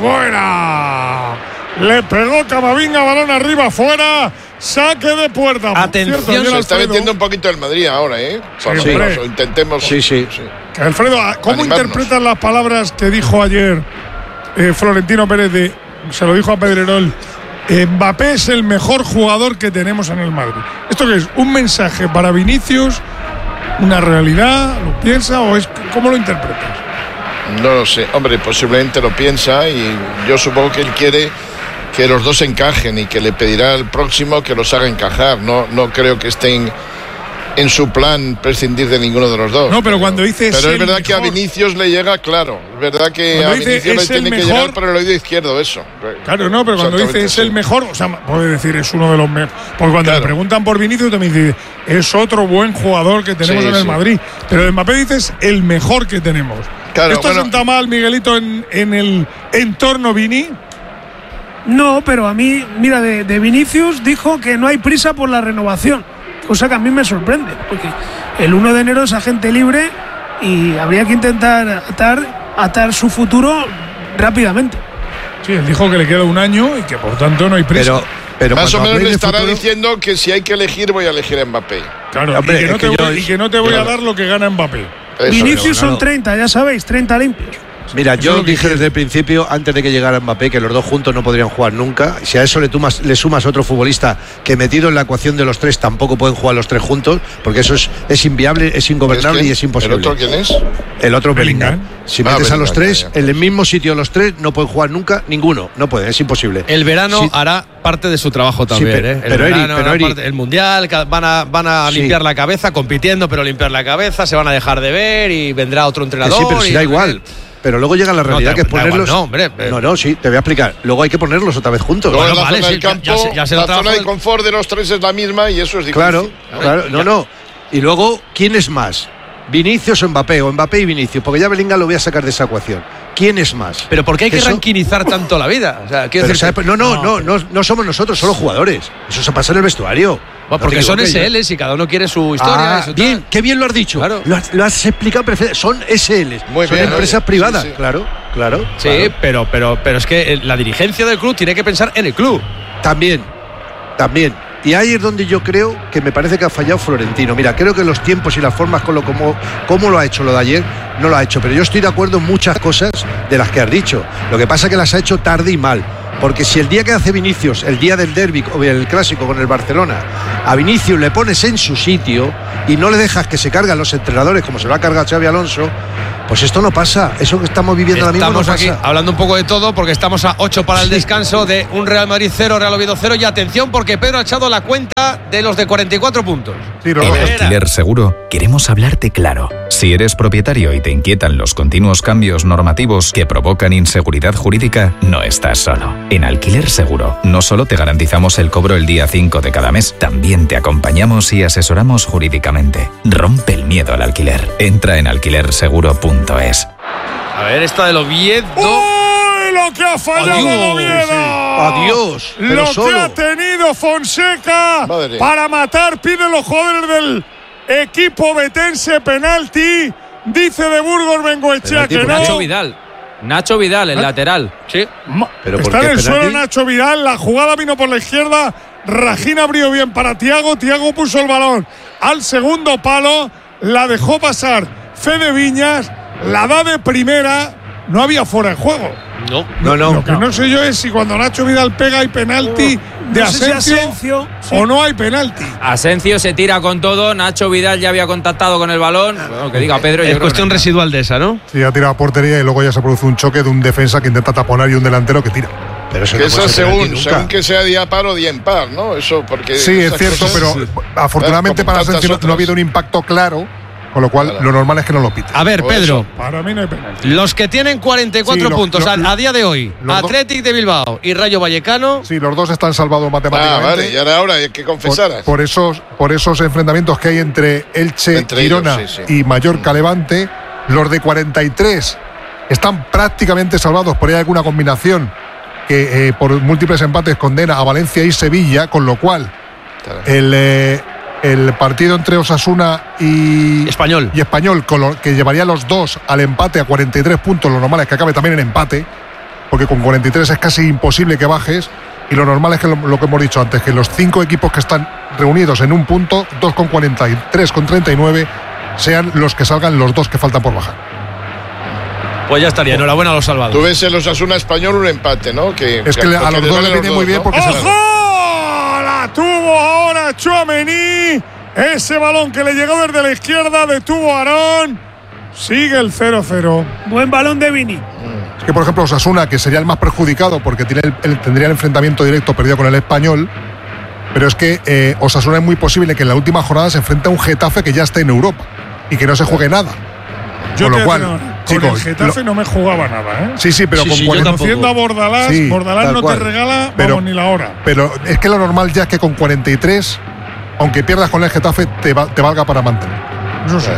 Fuera. Le pegó Camavinga, balón arriba, fuera. Saque de puerta. Atención, cierto, se está metiendo un poquito el Madrid ahora, ¿eh? Para sí, menos, o intentemos. Sí, sí. sí. Que Alfredo, ¿cómo animarnos. interpretas las palabras que dijo ayer eh, Florentino Pérez? De, se lo dijo a Pedrerol. Eh, Mbappé es el mejor jugador que tenemos en el Madrid. ¿Esto qué es? ¿Un mensaje para Vinicius? ¿Una realidad? ¿Lo piensa o es cómo lo interpretas? No lo sé. Hombre, posiblemente lo piensa y yo supongo que él quiere que los dos encajen y que le pedirá al próximo que los haga encajar. No, no creo que estén en su plan prescindir de ninguno de los dos. No, pero cuando dice Pero es, es verdad mejor. que a Vinicius le llega, claro. Es verdad que Cuando a dice Vinicius le es el tiene que mejor, llegar por el oído izquierdo, eso. Claro, no, pero cuando dice es sí. el mejor, o sea, puede decir es uno de los mejores. Porque cuando Claro. le preguntan por Vinicius también dice es otro buen jugador que tenemos Sí, en el sí. Madrid. Pero de Mbappé dices el mejor que tenemos. Claro, ¿Esto bueno. sienta mal, Miguelito, en, en el entorno Vini? No, pero a mí, mira, de, de Vinicius dijo que no hay prisa por la renovación, cosa que a mí me sorprende, porque el uno de enero es agente libre y habría que intentar atar, atar su futuro rápidamente. Sí, él dijo que le queda un año y que por tanto no hay prisa. Pero, pero Más o menos le estará futuro, diciendo que si hay que elegir, voy a elegir a Mbappé. Claro, hombre, y, que no es te que voy, yo- y que no te voy yo- a dar lo que gana Mbappé. Eso, Vinicius pero, son no. treinta, ya sabéis, treinta limpios. Mira, yo dije quiere. desde el principio, antes de que llegara Mbappé, que los dos juntos no podrían jugar nunca. Si a eso le, tumas, le sumas otro futbolista que metido en la ecuación de los tres tampoco pueden jugar los tres juntos, porque eso es, es inviable, es ingobernable ¿Es y es imposible. ¿El otro quién es? El otro Bellingham. Si Ah, metes Bellingham, a los tres ya, ya. en el mismo sitio los tres, no pueden jugar nunca ninguno. No pueden, es imposible. El verano Sí. hará parte de su trabajo también, Sí, pe- ¿eh? El pero, Eri, verano pero, hará Eri. parte- el mundial, ca- van a, van a Sí. limpiar la cabeza, compitiendo, pero limpiar la cabeza, se van a dejar de ver y vendrá otro Que entrenador. sí, pero si y- da igual. Pero luego llega la No, realidad da- que es da igual, ponerlos. no, hombre, eh. no, no, sí, te voy a explicar. Luego hay que ponerlos otra vez juntos. Luego Bueno, en la vale, zona sí, del ya- campo, ya se- ya se lo la trabajo zona de del- confort de los tres es la misma y eso es difícil. Claro, claro, no, no. Y luego, ¿quién es más? ¿Vinicius o Mbappé? O Mbappé y Vinicius, porque ya Bellingham lo voy a sacar de esa ecuación. ¿Quién es más? Pero ¿por qué hay que Eso- ranquinizar tanto la vida? O sea, quiero Pero, decir, ¿sabes? No, no, no, no, no somos nosotros, son los jugadores. Eso se pasa en el vestuario. bueno, porque No te son equivoques, S Ls y cada uno quiere su historia. Ah, y su tal. bien, qué bien lo has dicho. Claro. Lo, has, lo has explicado perfectamente. Son S Ls. Muy son bien, empresas oye, privadas. sí, sí. Claro, claro. Sí, claro. pero, pero, pero es que la dirigencia del club tiene que pensar en el club. También, también. Y ahí es donde yo creo que me parece que ha fallado Florentino. Mira, creo que los tiempos y las formas con lo como, como lo ha hecho lo de ayer, no lo ha hecho. Pero yo estoy de acuerdo en muchas cosas de las que has dicho. Lo que pasa es que las ha hecho tarde y mal. Porque si el día que hace Vinicius, el día del derbi, o el clásico con el Barcelona, a Vinicius le pones en su sitio y no le dejas que se cargan los entrenadores como se lo ha cargado Xavi Alonso, pues esto no pasa. Eso que estamos viviendo ahora mismo no Estamos aquí pasa. hablando un poco de todo porque estamos a ocho para el descanso de un Real Madrid cero, Real Oviedo cero. Y atención porque Pedro ha echado la cuenta de los de cuarenta y cuatro puntos. Sí, los En dos. Alquiler Seguro queremos hablarte claro. Si eres propietario y te inquietan los continuos cambios normativos que provocan inseguridad jurídica, no estás solo. En Alquiler Seguro no solo te garantizamos el cobro el día cinco de cada mes, también te acompañamos y asesoramos jurídicamente. Rompe el miedo al alquiler. Entra en alquiler seguro punto es. A ver, esta del Oviedo. ¡Uy! Lo que ha fallado el Adiós, Oviedo. Adiós. Pero Lo solo. que ha tenido Fonseca Madre. para matar, piden los jugadores del equipo betense penalti. Dice de Burgos Bengoechea Penalti que por no. Nacho Vidal. Nacho Vidal, el ¿Eh? lateral. Sí. Ma- ¿Pero por Está qué en el penalti? suelo Nacho Vidal. La jugada vino por la izquierda. Rajina abrió bien para Tiago. Tiago puso el balón al segundo palo. La dejó pasar Fede Viñas. La da de primera. No había fuera de juego. No. No, no. Lo que no sé yo es si cuando Nacho Vidal pega hay penalti de no sé si Asensio, Asensio, sí. o no hay penalti. Asensio se tira con todo. Nacho Vidal ya había contactado con el balón. Bueno, que diga Pedro. yo Es creo cuestión que no. residual de esa, ¿no? Sí, ha tirado a portería y luego ya se produce un choque de un defensa que intenta taponar y un delantero que tira. Pero eso Que no eso puede ser penalti según, nunca. según que sea día par o día impar, ¿no? Eso porque. Sí, es esas cierto, cosas- pero afortunadamente como para tantas Asensio no- no otras. ha habido un impacto claro, con lo cual Claro. lo normal es que no lo pite. A ver, Por Pedro. eso. Para mí no hay penalti. Los que tienen cuarenta y cuatro Sí, lo- puntos lo- a, a día de hoy, los do- Athletic de Bilbao y Rayo Vallecano. Sí, los dos están salvados Ah, matemáticamente. vale, y ahora, ahora hay que confesaras. Por, por esos, por esos enfrentamientos que hay entre Elche, Entre Girona ellos, sí, sí. y Mallorca Levante, los de cuarenta y tres están prácticamente salvados. Por ahí hay alguna combinación que eh, por múltiples empates condena a Valencia y Sevilla, con lo cual Claro. el, eh, el partido entre Osasuna y Español. y Español, con lo que llevaría a los dos al empate a cuarenta y tres puntos, lo normal es que acabe también en empate, porque con cuarenta y tres es casi imposible que bajes. Y lo normal es que lo, lo que hemos dicho antes, que los cinco equipos que están reunidos en un punto, dos con cuarenta y tres con treinta y nueve, sean los que salgan los dos que faltan por bajar. Pues ya estaría. Enhorabuena a los salvados. Tú ves en los Osasuna Español un empate, ¿no? Que, Es que que- a porque los dos vale le viene muy bien ¿no? porque se- ¡Ojo! La tuvo ahora Tchouaméni. Ese balón que le llegó desde la izquierda detuvo a Aarón. Sigue el cero cero. Buen balón de Vini. Es que, por ejemplo, Osasuna, que sería el más perjudicado porque tiene el, el- tendría el enfrentamiento directo perdido con el Español, pero es que eh, Osasuna es muy posible que en la última jornada se enfrente a un Getafe que ya esté en Europa y que no se juegue nada. Yo Con te lo cual, digo, con chicos, el Getafe lo- no me jugaba nada, ¿eh? Sí, sí, pero Sí, con sí, yo cuarenta tampoco. Conociendo a Bordalás, Sí, Bordalás tal no cual. te regala, Pero- vamos, ni la hora. Pero es que lo normal ya es que con cuarenta y tres, aunque pierdas con el Getafe, te, va- te valga para mantener. No sé.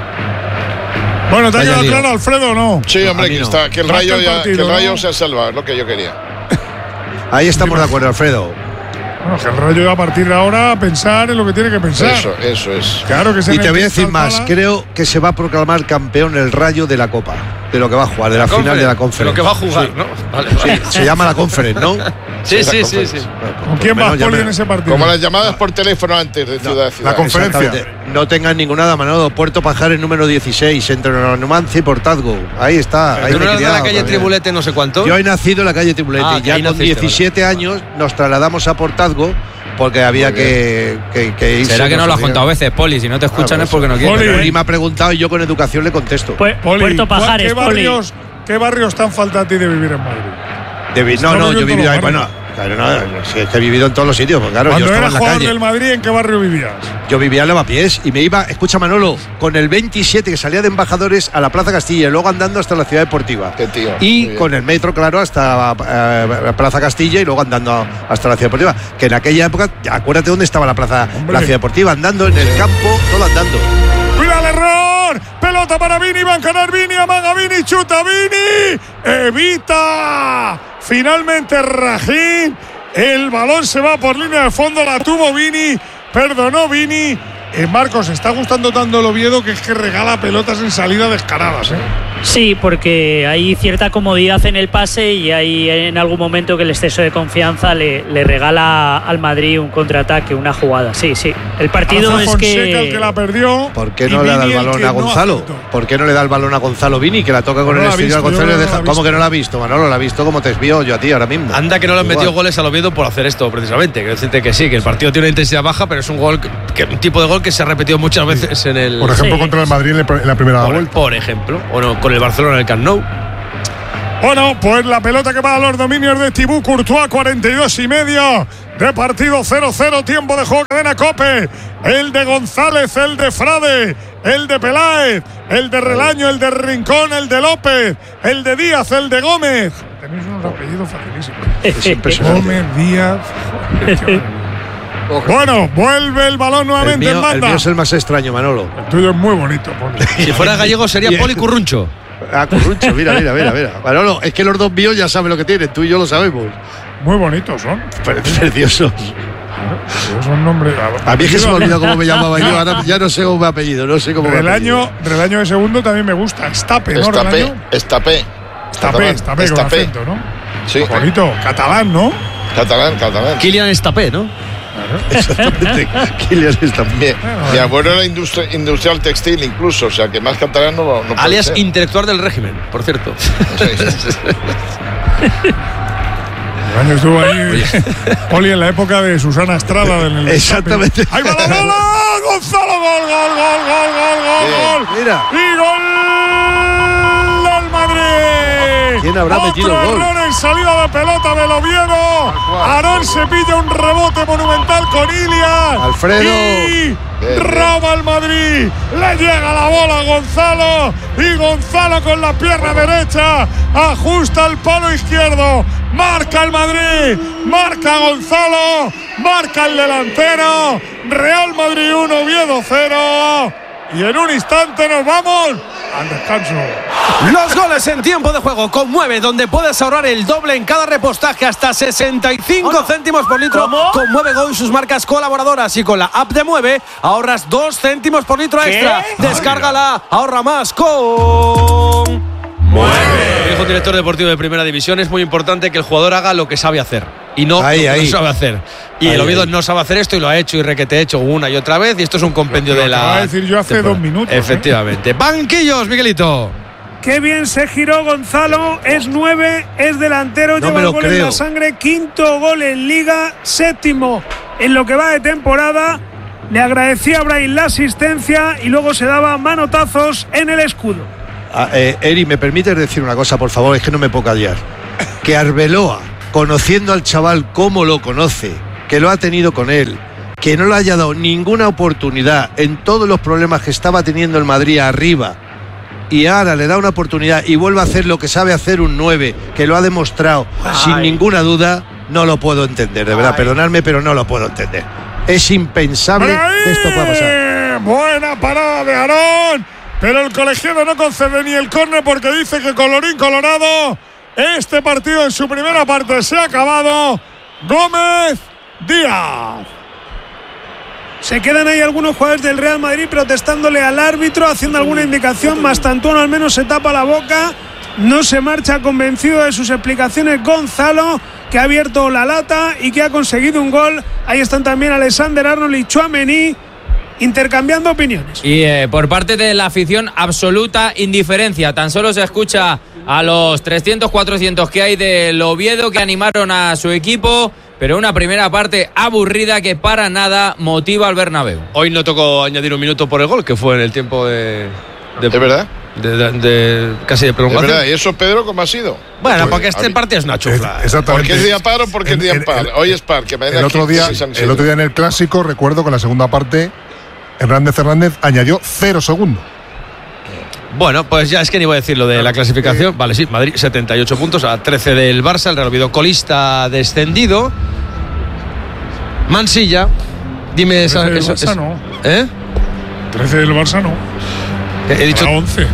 Bueno, ¿te ha Vaya quedado lío. claro, Alfredo, o no? Sí, hombre, A mí que, no. está, que el Basta Rayo, el ya, partido, que el Rayo ¿no? se ha salvado, es lo que yo quería. Ahí estamos de acuerdo, Alfredo. Bueno, que el Rayo va a partir de ahora a pensar en lo que tiene que pensar. Eso, eso es. Claro que se Y te voy a decir más, creo que se va a proclamar campeón el Rayo de la Copa, de lo que va a jugar, de la, final de la Conference, Conference. Lo que va a jugar, Sí. ¿no? Vale, Sí, vale. se llama la Conference, ¿no? Sí, sí, sí, sí. ¿Con quién vas, Poli, en ese partido? Como las llamadas por teléfono antes de Ciudad a Ciudad. La conferencia. No tengan ninguna nada, Manolo. Puerto Pajares número dieciséis, entre Numancia y Portazgo. Ahí está. Ahí ¿Tú me no he eras de la criado calle también. Tribulete no sé cuánto? Yo he nacido en la calle Tribulete. Ah, y ya ahí con naciste, diecisiete vale. años nos trasladamos a Portazgo porque había que, que, que irse. Será que no lo has obligaron. contado a veces, Poli. Si no te escuchan Ah, es porque no Poli, quieren. Poli me ha preguntado y yo con educación le contesto. Poli, Puerto Pajares, ¿qué barrios, ¿qué barrios te han faltado a ti de vivir en Madrid? De vi- no, Estamos no, yo he viendo vivido ahí. los Bueno, claro, no, si es que he vivido en todos los sitios. Pues claro, yo Cuando estaba eras en la jugador calle. del Madrid, ¿en qué barrio vivías? Yo vivía en Lavapiés y me iba, escucha Manolo, con el veintisiete que salía de Embajadores a la Plaza Castilla y luego andando hasta la Ciudad Deportiva. Qué tío. Y con el metro, claro, hasta eh, Plaza Castilla y luego andando hasta la Ciudad Deportiva. Que en aquella época, ya, acuérdate dónde estaba la Plaza, la Ciudad Deportiva, andando en el campo, todo andando. ¡Cuida el error! Pelota para Vini, va a ganar Vini, amaga Vini, chuta Vini, evita finalmente Rajín, el balón se va por línea de fondo, la tuvo Vini, perdonó Vini. Eh, Marcos, está gustando tanto el Oviedo que es que regala pelotas en salida descaradas, ¿eh? Sí, porque hay cierta comodidad en el pase y hay en algún momento que el exceso de confianza le, le regala al Madrid un contraataque, una jugada. Sí, sí. El partido Rafa es Fonseca, que el que la perdió. ¿Por qué y no le da Vini el el balón que a no Gonzalo? acertó. ¿Por qué no le da el balón a Gonzalo Vini, que la toca con No el la ha exterior a visto, Gonzalo y yo le no deja? la he ¿Cómo visto. que no la ha visto, Manolo? La ha visto como te desvío yo a ti ahora mismo. Anda que no le han Igual. metido goles al Oviedo por hacer esto, precisamente. Quiero decirte que sí, que el partido tiene una intensidad baja, pero es un gol, que, que- un tipo de gol que se ha repetido muchas veces en el. Por ejemplo, Sí. contra el Madrid en el- en la primera por, vuelta. por ejemplo, o no, con el Barcelona en el Camp Nou. Bueno, pues la pelota que va a los dominios de Thibaut Courtois, cuarenta y dos y medio de partido, cero cero, tiempo de juego, cadena COPE. El de González, el de Frade, el de Peláez, el de Relaño, el de Rincón, el de López, el de Díaz, el de Gómez. Tenéis unos apellidos facilísimos. Es impresionante. Gómez, Díaz. Bueno, vuelve el balón El nuevamente mío, en el banda. mío es el más extraño, Manolo. El tuyo es muy bonito, Poli. Si fuera gallego sería Poli Curruncho. Ah, Curruncho, mira, mira, mira, mira. Manolo, es que los dos míos ya saben lo que tienen, tú y yo lo sabemos. Muy bonitos son. Preciosos. Son nombres. A mí es que se me olvidó cómo me llamaba yo, ahora ya no sé cómo me apellido, no sé cómo me Relaño, Relaño de segundo también me gusta. Estape, ¿no? Estapé, Relaño. estapé. Estapé, Estapé, con Estapé. acento, ¿no? Sí. Bonito. Catalán, ¿no? Catalán, catalán. Kylian Estapé, ¿no? Exactamente. Kylian Estapé. Mi, mi abuelo era industri- industrial textil incluso, o sea que más catalán no, no puede Alias ser. intelectual del régimen, por cierto. Relaño estuvo ahí. Poli en la época de Susana Estrada. En el Exactamente. ¡Ahí va la bola! ¡Gonzalo! ¡Gol, gol, gol, gol, gol, gol, gol! Mira. ¡Y gol del Madrid! ¿Quién habrá Otro metido el gol? error en salida de pelota del Oviedo. Aarón se pilla un rebote monumental con Ilias. Alfredo. Y Bien, roba el Madrid. Le llega la bola a Gonzalo. Y Gonzalo con la pierna derecha ajusta el palo izquierdo. Marca el Madrid. Marca Gonzalo. Marca el delantero. Real Madrid uno, Oviedo cero. Y en un instante nos vamos al descanso. Los goles en tiempo de juego con Mueve, donde puedes ahorrar el doble en cada repostaje hasta sesenta y cinco céntimos por litro. ¿Cómo? Con Mueve Go y sus marcas colaboradoras, y con la app de Mueve ahorras dos céntimos por litro ¿Qué? extra. Descárgala, ahorra más con Dijo el director deportivo de Primera División, es muy importante que el jugador haga lo que sabe hacer y no Ahí, lo que ahí. no sabe hacer. Y Ahí, el Oviedo ahí. no sabe hacer esto y lo ha hecho y requete hecho una y otra vez, y esto es un compendio Lo de que la. acaba de decir yo hace temporada. dos minutos, ¿eh? Efectivamente. Banquillos, Miguelito. Qué bien se giró Gonzalo, es nueve, es delantero, No lleva me el lo gol en creo. la sangre, quinto gol en Liga, séptimo en lo que va de temporada. Le agradecía a Brahim la asistencia y luego se daba manotazos en el escudo. Ah, eh, Eri, ¿me permites decir una cosa, por favor? Es que no me puedo callar. Que Arbeloa, conociendo al chaval como lo conoce, que lo ha tenido con él, que no le haya dado ninguna oportunidad en todos los problemas que estaba teniendo el Madrid arriba, y ahora le da una oportunidad y vuelve a hacer lo que sabe hacer un nueve, que lo ha demostrado sin ninguna duda, no lo puedo entender, de verdad, perdonadme, pero no lo puedo entender. Es impensable que esto pueda pasar. Buena parada de Aarón, pero el colegiado no concede ni el córner porque dice que colorín colorado, este partido en su primera parte se ha acabado. Gómez Díaz. Se quedan ahí algunos jugadores del Real Madrid protestándole al árbitro, haciendo alguna indicación. Mastantuono al menos se tapa la boca, no se marcha convencido de sus explicaciones Gonzalo, que ha abierto la lata y que ha conseguido un gol. Ahí están también Alexander Arnold y Tchouaméni intercambiando opiniones. Y eh, por parte de la afición, absoluta indiferencia. Tan solo se escucha a los trescientos, cuatrocientos que hay del Oviedo, que animaron a su equipo, pero una primera parte aburrida que para nada motiva al Bernabéu. Hoy no tocó añadir un minuto por el gol, que fue en el tiempo de... ¿De, ¿De verdad? De, de, de, casi de prolongación. ¿De verdad? ¿Y eso, Pedro, cómo ha sido? Bueno, pues, porque este partido es una chufla. Exactamente. ¿Por qué es día par o porque es día par? Hoy es par. Que el, otro día, el otro día en el Clásico, recuerdo que en la segunda parte Hernández Hernández añadió cero segundos. Bueno, pues ya es que ni voy a decir lo de la clasificación. Vale, sí, Madrid setenta y ocho puntos a trece del Barça, el Real Oviedo colista descendido. Mansilla, dime esa, trece del eso, Barça es, no. ¿Eh? trece del Barça no. He dicho a once.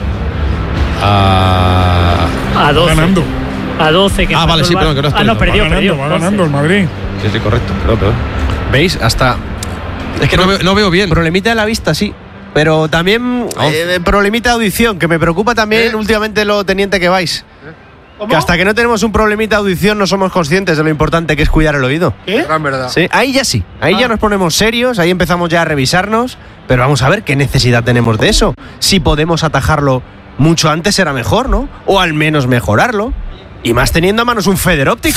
A, a doce. Ganando. A doce. Que ah, vale, sí, perdón, que no estoy. Ah, no, perdió, va ganando, perdió. Va ganando el Madrid. Sí, sí, correcto. Perdón, perdón. ¿Veis? Hasta. Es que no veo, no veo bien. Problemita de la vista, sí. Pero también eh, problemita de audición, que me preocupa también ¿Eh? últimamente lo teniente que vais. ¿Cómo? Que hasta que no tenemos un problemita de audición no somos conscientes de lo importante que es cuidar el oído. ¿Eh? Es verdad. Sí, ahí ya sí. Ahí ah. ya nos ponemos serios, ahí empezamos ya a revisarnos. Pero vamos a ver qué necesidad tenemos de eso. Si podemos atajarlo mucho antes será mejor, ¿no? O al menos mejorarlo. Y más teniendo a manos un Feder Óptico.